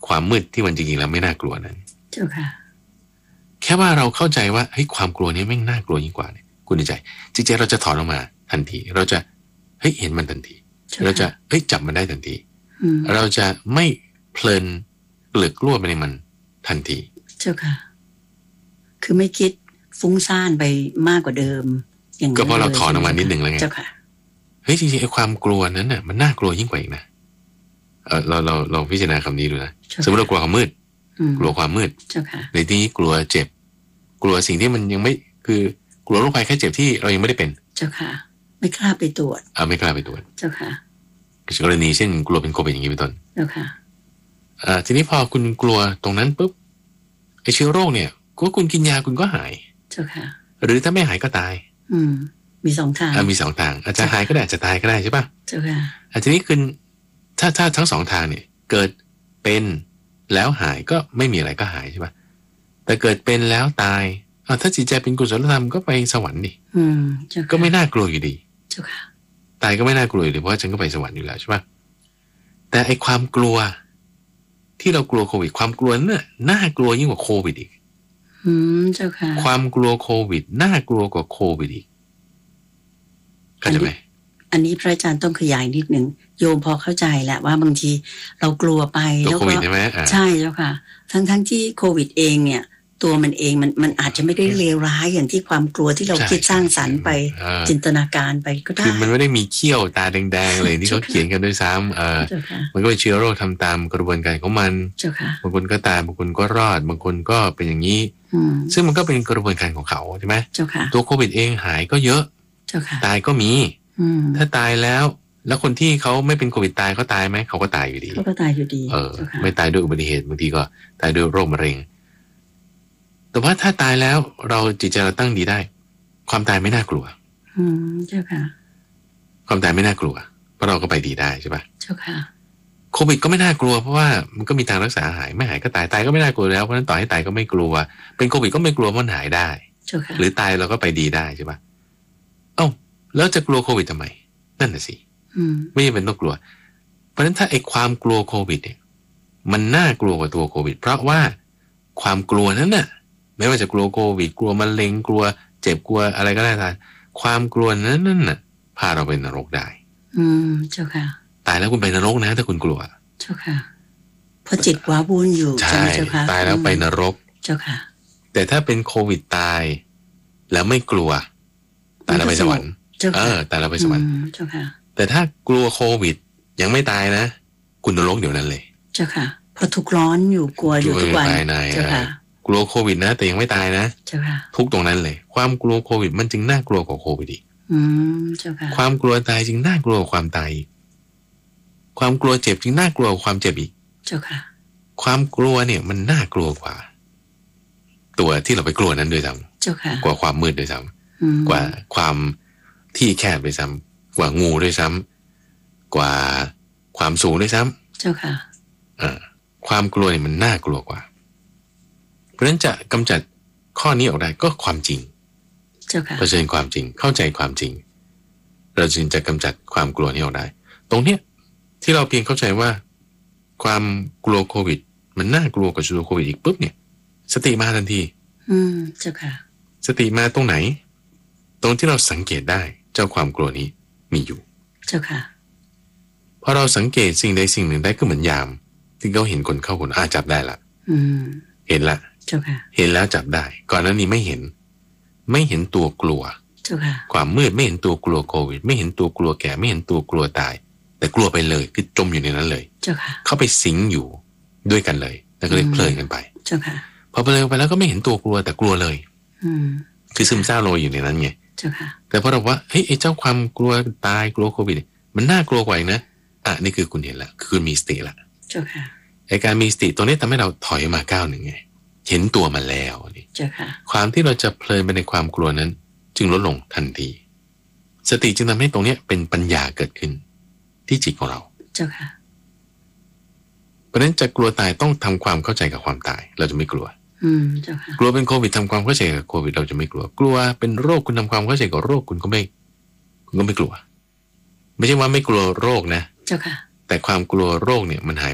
ความมืดที่มันจริงๆแล้วไม่น่ากลัวนั้นเจ้าค่ะแค่ว่าเราเข้าใจว่าเฮ้ยความกลัวนี้แม่งน่ากลัวยิ่งกว่าเนี่ยคุณใจจริงๆเราจะถอนออกมาทันทีเราจะเฮ้ยเห็นมันทันทีเราจะเฮ้ยจับมันได้ทันทีเราจะไม่เพลินเกลือกลัวไปในมันทันทีเจ้าค่ะคือไม่คิดฟุ้งซ่านไปมากกว่าเดิมอย่างก็เพราะเราถอนออกมานิดหนึ่งแล้วไงเจ้าค่ะเฮ้ยจริงๆไอ้ความกลัวนั้นน่ะมันน่ากลัวยิ่งกว่าอีกนะเราพิจารณาคำนี้ดูนะสมมติเรากลัวความมืดกลัวความมืดในที่นี้กลัวเจ็บกลัวสิ่งที่มันยังไม่คือกลัวโรคภัยแค่เจ็บที่เรายังไม่ได้เป็นเจ้าค่ะไม่กล้าไปตรวจไม่กล้าไปตรวจเจ้าค่ะกรณีเช่นกลัวเป็นโควิดอย่างนี้เป็นต้นเจ้าค่ะทีนี้พอคุณกลัวตรงนั้นปุ๊บไอ้เชื้อโรคเนี่ยก็คุณกินยาคุณก็หายเจ้าค่ะหรือถ้าไม่หายก็ตายมีสองทางมีสองทางอาจจะหายก็ได้อาจจะตายก็ได้ใช่ป่ะเจ้าค่ะทีนี้คุณถ้าทั้งสองทางเนี่ยเกิดเป็นแล้วหายก็ไม่มีอะไรก็หายใช่ป่ะแต่เกิดเป็นแล้วตายถ้าจิตใจเป็นกุศลธรรมก็ไปสวรรค์ดิก็ไม่น่ากลัวอยู่ดีเจ้าค่ะตายก็ไม่น่ากลัวอยู่ดีเพราะว่าฉันก็ไปสวรรค์อยู่แล้วใช่ป่ะแต่ไอความกลัวที่เรากลัวโควิดความกลัวเนี่ยน่ากลัวยิ่งกว่าโควิดอีกเจ้าค่ะความกลัวโควิดน่ากลัวกว่าโควิดอีกเข้าใจไหมอันนี้พระอาจารย์ต้องขยายนิดหนึ่งโยมพอเข้าใจแหละว่าบางทีเรากลัวไปแล้วก็ใช่เจ้าค่ะทั้งที่โควิดเองเนี่ยตัวมันเองมันอาจจะไม่ได้เลวร้ายอย่างที่ความกลัวที่เราคิดสร้างสรรค์ไปจินตนาการไปก็ได้คือมันไม่ได้มีเขี้ยวตาแดงๆเลยที่เขาเขียนกันด้วยซ้ำมันก็เป็นเชื้อโรคทำตามกระบวนการของมันบางคนก็ตายบางคนก็รอดบางคนก็เป็นอย่างนี้ซึ่งมันก็เป็นกระบวนการของเขาใช่ไหมตัวโควิดเองหายก็เยอะตายก็มีถ้าตายแล้วคนที่เขาไม่เป็นโควิดตายเขาตายไหมเขาก็ตายอยู่ดีเขาก็ตายอยู่ดีไม่ตายด้วยอุบัติเหตุบางทีก็ตายด้วยโรคมะเร็งแต่ว่าถ้าตายแล้วเราจิตใจเราตั้งดีได้ความตายไม่น่ากลัวเจ้าค่ะความตายไม่น่ากลัวเพราะเราก็ไปดีได้ใช่ปะเจ้าค่ะโควิดก็ไม่น่ากลัวเพราะว่ามันก็มีทางรักษาหายไม่หายก็ตายก็ไม่น่ากลัวแล้วเพราะฉะนั้นต่อให้ตายก็ไม่กลัวเป็นโควิดก็ไม่กลัวมันหายได้หรือตายเราก็ไปดีได้ใช่ปะแล้วจะกลัวโควิดทำไมนั่นน่ะสิไม่จำเป็นต้องกลัวเพราะฉะนั้นถ้าไอ้ความกลัวโควิดเนี่ยมันน่ากลัวกว่าตัวโควิดเพราะว่าความกลัวนั้นน่ะไม่ว่าจะกลัวโควิดกลัวมะเร็งกลัวเจ็บกลัวอะไรก็ได้ตามความกลัวนั้นน่ะพาเราไปนรกได้เจ้าค่ะตายแล้วคุณไปนรกนะถ้าคุณกลัวเจ้าค่ะเพราะจิตว้าวุ่นอยู่ใช่เจ้าค่ะตายแล้วไปนรกเจ้าค่ะแต่ถ้าเป็นโควิดตายแล้วไม่กลัวตายแล้วไปสวรรค์ตายแล้วไปสวรรค์เจ้าค่ะแต่ถ้ากลัวโควิดยังไม่ตายนะคุณนรกเดี๋ยวนั้นเลยเจ้าค่ะเพราะทุกร้อนอยู่กลัวอยู่ทุกวันเจ้าค่ะกลัวโควิดนะแต่ยังไม่ตายนะเจ้าค่ะทุกตรงนั้นเลยความกลัวโควิดมันจึงน่ากลัวกว่าโควิดอีกเจ้าค่ะความกลัวตายจึงน่ากลัวกว่าความตายความกลัวเจ็บจึงน่ากลัวกว่าความเจ็บอีกเจ้าค่ะความกลัวเนี่ยมันน่ากลัวกว่าตัวที่เราไปกลัวนั้นด้วยซ้ำเจ้าค่ะกว่าความมืดด้วยซ้ำกว่าความที่แคบด้วยซ้ำกว่างูด้วยซ้ำกว่าความสูงด้วยซ้ำเจ้าค่ะความกลัวเนี่ยมันน่ากลัวกว่าเพราะฉะนั้นจะกำจัดข้อนี้ออกได้ก็ความจริงเจ้าค่ะเผชิญความจริงเข้าใจความจริงเราจึงจะกำจัดความกลัวนี้ออกได้ตรงเนี้ยที่เราเพียงเข้าใจว่าความกลัวโควิดมันน่ากลัวกว่าตัวโควิดอีกปุ๊บเนี่ยสติมาทันทีเจ้าค่ะสติมาตรงไหนตรงที่เราสังเกตได้เจ้าความกลัวนี้มีอยู่เจ้าค่ะพอเราสังเกตสิ่งใดสิ่งหนึ่งได้ก็เหมือนยามที่เขาเห็นคนเข้าคนจับได้ละเห็นละเจ้าค่ะเห็นแล้วจับได้ก่อนหน้านี้ไม่เห็นตัวกลัวเจ้าค่ะความมืดไม่เห็นตัวกลัวโควิดไม่เห็นตัวกลัวแก่ไม่เห็นตัวกลัวตายแต่กลัวไปเลยคือจมอยู่ในนั้นเลยเจ้าค่ะเข้าไปสิงอยู่ด้วยกันเลยแล้วก็เลยเพลินกันไปเจ้าค่ะพอเพลินไปแล้วก็ไม่เห็นตัวกลัวแต่กลัวเลยคือซึมเศร้าโรยอยู่ในนั้นไงเจ้าค่ะแต่พอเราว่าเฮ้ยไอ้เจ้าความกลัวตายกลัวโควิดมันน่ากลัวกว่าอีกนะนี่คือคุณเห็นละคือคุณมีสติละเจ้าค่ะไอ้การมีสติตัวนี้ทำให้เราถอยมาก้าวหนึ่งไงเห็นตัวมันแล้วนี่เจ้าค่ะความที่เราจะเพลินไปในความกลัวนั้นจึงลดลงทันทีสติจึงทำให้ตรงนี้เป็นปัญญาเกิดขึ้นที่จิตของเราเจ้าค่ะเพราะฉะนั้นจะกลัวตายต้องทำความเข้าใจกับความตายเราจะไม่กลัวเจ้าค่ะกลัวเป็นโควิดทำความเข้าใจกับโควิดเราจะไม่กลัวกลัวเป็นโรคคุณทำความเข้าใจกับโรคคุณก็ไม่กลัวไม่ใช่ว่าไม่กลัวโรคนะเจ้าค่ะแต่ความกลัวโรคเนี่ยมันหายไป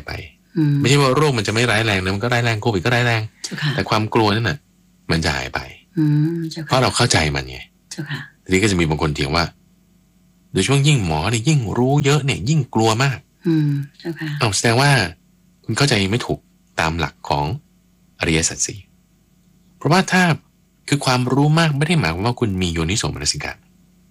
ไม่ใช่ว่าโรคมันจะไม่ร้ายแรงนะมันก็ร้ายแรงโควิดก็ร้ายแรงแต่ความกลัวนั่นน่ะมันจะหายไปเพราะเราเข้าใจมันไงทีนี้ก็จะมีบางคนเถียงว่าโดยช่วงยิ่งหมอเนี่ยยิ่งรู้เยอะเนี่ยยิ่งกลัวมากแสดงว่าคุณเข้าใจไม่ถูกตามหลักของอริยสัจสี่เพราะว่าถ้าคือความรู้มากไม่ได้หมายความว่าคุณมีโยนิโสมนสิการ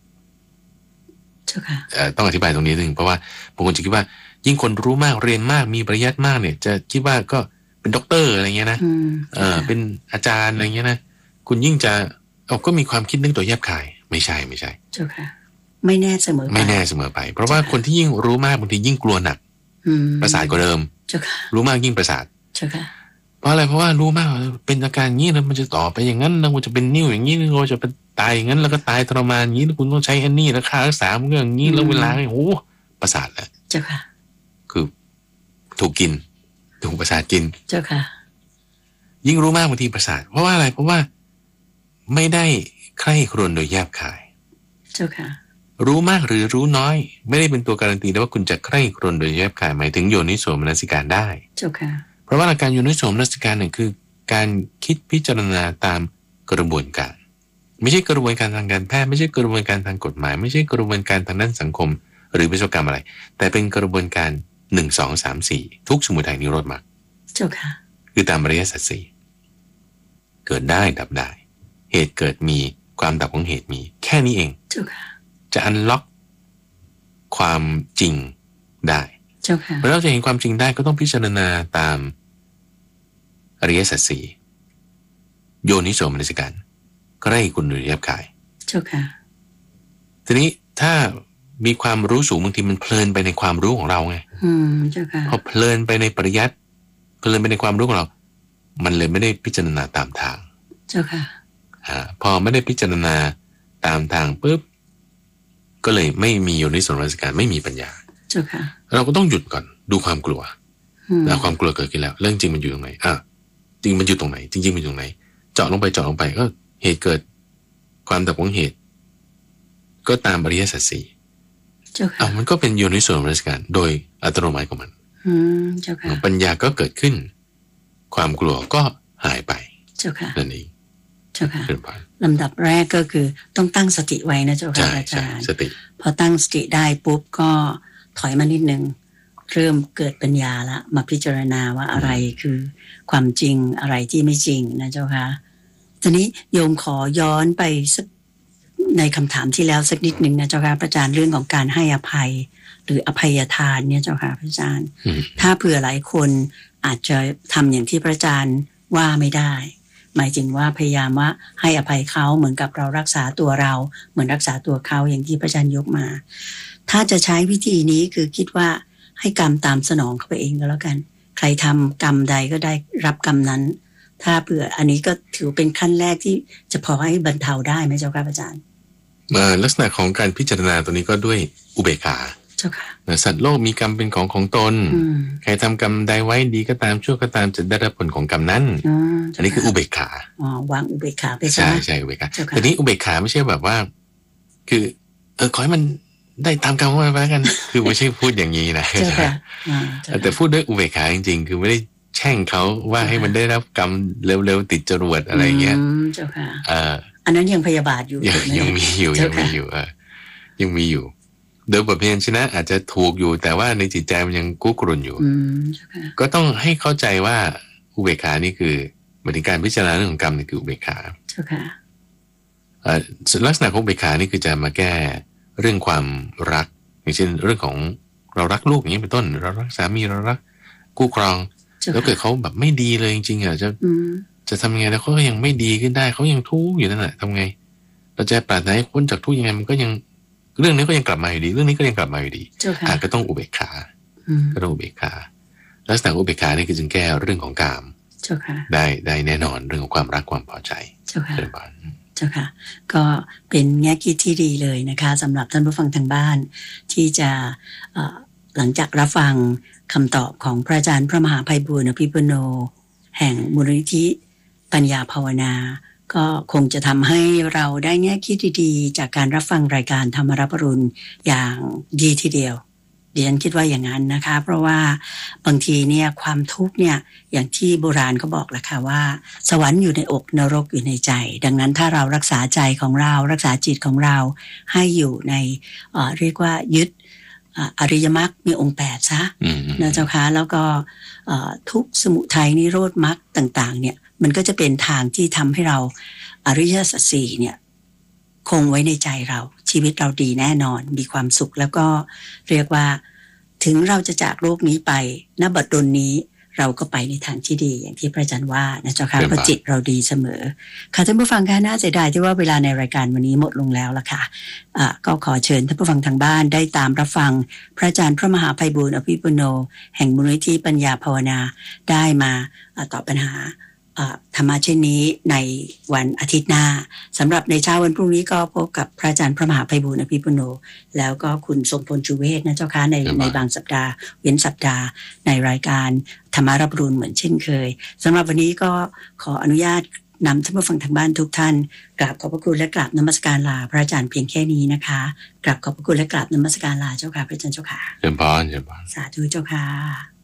ต้องอธิบายตรงนี้นิดนึงเพราะว่าบางคนจะคิดว่ายิ่งคนรู้มากเรียนมากมีปริญญามากเนี่ยจะคิดว่าก็เป็นด็อกเตอร์อะไรเงี้ยนะเป็นอาจารย์อะไรเงี้ยนะคุณยิ่งจะก็มีความคิดนึกตัวแยบคายไม่ใช่เจ้าค่ะไม่แน่เสมอไปเพราะว่าคนที่ยิ่งรู้มากบางทียิ่งกลัวหนักประสาทกว่าเดิมรู้มากยิ่งประสาทเพราะอะไรเพราะว่ารู้มากเป็นอาการอย่างนี้แล้วมันจะต่อไปอย่างนั้นแล้วมันจะเป็นนิ่วอย่างนี้แล้วจะเป็นตายอย่างนั้นแล้วก็ตายทรมานอย่างนี้แล้วคุณต้องใช้อันนี้แล้วค่ารักษาเรื่องนี้แล้วเวลาโอ้ประสาทแล้วเจ้าค่ะคือถูกกินถูกประสาทกินเจ้าค่ะยิ่งรู้มากบางทีประสาทเพราะว่าอะไรเพราะว่าไม่ได้ใคร่ครวญโดยแยบคายเจ้าค่ะรู้มากหรือรู้น้อยไม่ได้เป็นตัวการันตีได้ว่าคุณจะใคร่ครวญโดยแยบคายหมายถึงโยนิโสมนสิการได้เจ้าค่ะเพราะว่าหลักการโยนิโสมนสิการเนี่ยคือการคิดพิจารณาตามกระบวนการไม่ใช่กระบวนการทางการแพทย์ไม่ใช่กระบวนการทางกฎหมายไม่ใช่กระบวนการทางด้านสังคมหรือวิศวกรรมอะไรแต่เป็นกระบวนการ1 2 3 4ทุกสมุทัยนิโรธมรรคเจ้าค่ะคือตามอริยสัจสี่เกิดได้ดับได้เหตุเกิดมีความดับของเหตุมีแค่นี้เองเจ้าค่ะจะอันล็อกความจริงได้เจ้าค่ะเมื่อเราจะเห็นความจริงได้ก็ต้องพิจารณาตามอริยสัจสี่โยนิโสมนสิการใกล้คุณโดยแยบคายเจ้าค่ะทีนี้ถ้ามีความรู้สูงบางทีมันเพลินไปในความรู้ของเราไงเจ้าค่ะพอเพลินไปในปริยัติเพลินไปในความรู้ของเรามันเลยไม่ได้พิจารณาตามทางเจ้าค่ะพอไม่ได้พิจารณาตามทางปุ๊บก็เลยไม่มีโยนิโสมนสิการไม่มีปัญญาเจ้าค่ะเราก็ต้องหยุดก่อนดูความกลัวแล้วความกลัวเกิดขึ้นแล้วเรื่องจริงมันอยู่ตรงไหนจริงมันอยู่ตรงไหนจริงๆมันอยู่ตรงไหนเจาะลงไปก็เหตุเกิดความดับของเหตุก็ตามอริยสัจสี่มันก็เป็นโยนิโสมนสิการโดยอัตโนมัติของมันเจ้าค่ะปัญญาก็เกิดขึ้นความกลัวก็หายไปเจ้าค่ะนั่นเองเจ้าค่ะลำดับแรกก็คือต้องตั้งสติไว้นะเจ้าค่ะอาจารย์สติพอตั้งสติได้ปุ๊บก็ถอยมานิดนึงเริ่มเกิดปัญญาละมาพิจารณาว่าอะไรคือความจริงอะไรที่ไม่จริงนะเจ้าค่ะทีนี้โยมขอย้อนไปสักในคำถามที่แล้วสักนิดนึงนะเจ้าค่ะพระอาจารย์เรื่องของการให้อภัยหรืออภัยทานเนี่ยเจ้าค่ะพระอาจารย์ถ้าเผื่อหลายคนอาจจะทำอย่างที่พระอาจารย์ว่าไม่ได้หมายถึงว่าพยายามว่าให้อภัยเขาเหมือนกับเรารักษาตัวเราเหมือนรักษาตัวเขาอย่างที่พระอาจารย์ยกมาถ้าจะใช้วิธีนี้คือคิดว่าให้กรรมตามสนองเข้าไปเองก็แล้วกันใครทำกรรมใดก็ได้รับกรรมนั้นถ้าเผื่ออันนี้ก็ถือเป็นขั้นแรกที่จะพอให้บรรเทาได้ไหมเจ้าค่ะอาจารย์ลักษณะของการพิจารณาตัวนี้ก็ด้วยอุเบกขาเจ้าค่ะสัตว์โลกมีกรรมเป็นของตนใครทำกรรมใดไว้ดีก็ตามชั่วก็ตามจะได้รับผลของกรรมนั้นอันนี้คืออุเบกขาวางอุเบกขาไปใช่อุเบกขาแต่นี้อุเบกขาไม่ใช่แบบว่าคือขอให้มันได้ตามกรรมของมันไปกันคือไม่ใช่พูดอย่างนี้นะแต่พูดด้วยอุเบกขาจริงๆคือไม่ได้แช่งเขาว่าให้มันได้รับกรรมเร็วๆติดจรวดอะไรเงี้ยเจ้าค่ะอันนั้นยังพยาบาทอยู่ยังมีอยู่โดยบทเพียนชนะอาจจะถูกอยู่แต่ว่าในจิตใจมันยังกุกรุ่นอยู่ก็ต้องให้เข้าใจว่าอุเบกขานี่คือหมายถึงการพิจารณาเรื่องของกรรมนี่คืออุเบกขาลักษณะของอุเบกขานี่คือจะมาแก้เรื่องความรักอย่างเช่นเรื่องของเรารักลูกอย่างนี้เป็นต้นเรารักสามีเรารักคู่ครองแล้วเกิดเขาแบบไม่ดีเลยจริงๆจะทำยังไงแล้วเขาก็ยังไม่ดีขึ้นได้เขายังทุกข์อยู่นั่นแหละทำไงเราจะปรารถนาให้พ้นจากทุกข์ยังไงมันก็ยังเรื่องนี้ก็ยังกลับมาอยู่ดีเรื่องนี้ก็ยังกลับมาอยู่ดีก็ต้องอุเบกขาก็ต้องอุเบกขาลักษณะอุเบกขานี่คือจึงแก้เรื่องของกามได้แน่นอนเรื่องของความรักความพอใจเจ้าค่ะก็เป็นแง่คิดที่ดีเลยนะคะสำหรับท่านผู้ฟังทางบ้านที่จะหลังจากรับฟังคำตอบของพระอาจารย์พระมหาไพบูลย์อภิปุโนแห่งมูลนิธิปัญญาภาวนาก็คงจะทำให้เราได้แง่คิดดีๆจากการรับฟังรายการธรรมรับอรุณอย่างดีทีเดียวดิฉันคิดว่าอย่างนั้นนะคะเพราะว่าบางทีเนี่ยความทุกข์เนี่ยอย่างที่โบราณเขาบอกแหละค่ะว่าสวรรค์อยู่ในอกนรกอยู่ในใจดังนั้นถ้าเรารักษาใจของเรารักษาจิตของเราให้อยู่ในเรียกว่ายึดอริยมรรคมีองค์8ซะนะเจ้าค่ะแล้วก็ทุกข์สมุทัยนิโรธมรรคต่างๆเนี่ยมันก็จะเป็นทางที่ทำให้เราอริยสัจสี่เนี่ยคงไว้ในใจเราชีวิตเราดีแน่นอนมีความสุขแล้วก็เรียกว่าถึงเราจะจากโลกนี้ไปณบัดดลนี้เราก็ไปในทางที่ดีอย่างที่พระอาจารย์ว่านะเจ้าค่ะเพราะจิตเราดีเสมอค่ะท่านผู้ฟังคะน่าเสียดายที่ว่าเวลาในรายการวันนี้หมดลงแล้วล่ะค่ะก็ขอเชิญท่านผู้ฟังทางบ้านได้ตามรับฟังพระอาจารย์พระมหาไพบูลย์อภิปุโนแห่งมูลนิธิปัญญาภาวนาได้มาตอบปัญหาธรรมะเช่นนี้ในวันอาทิตย์หน้าสำหรับในเช้าวันพรุ่งนี้ก็พบกับพระอาจารย์พระมหาไพบูลย์อภิปุโนแล้วก็คุณทรงพลชูเวศนะเจ้าค่ะในบางสัปดาห์เว้นสัปดาห์ในรายการธรรมารับรู้เหมือนเช่นเคยสำหรับวันนี้ก็ขออนุญาตนำท่านผู้ฟังทางบ้านทุกท่านกราบขอบพระคุณและกราบนมัสการลาพระอาจารย์เพียงแค่นี้นะคะกราบขอบพระคุณและกราบนมัสการลาเจ้าค่ะพระอาจารย์เจ้าค่ะเชิญพรสาธุเจ้าค่ะ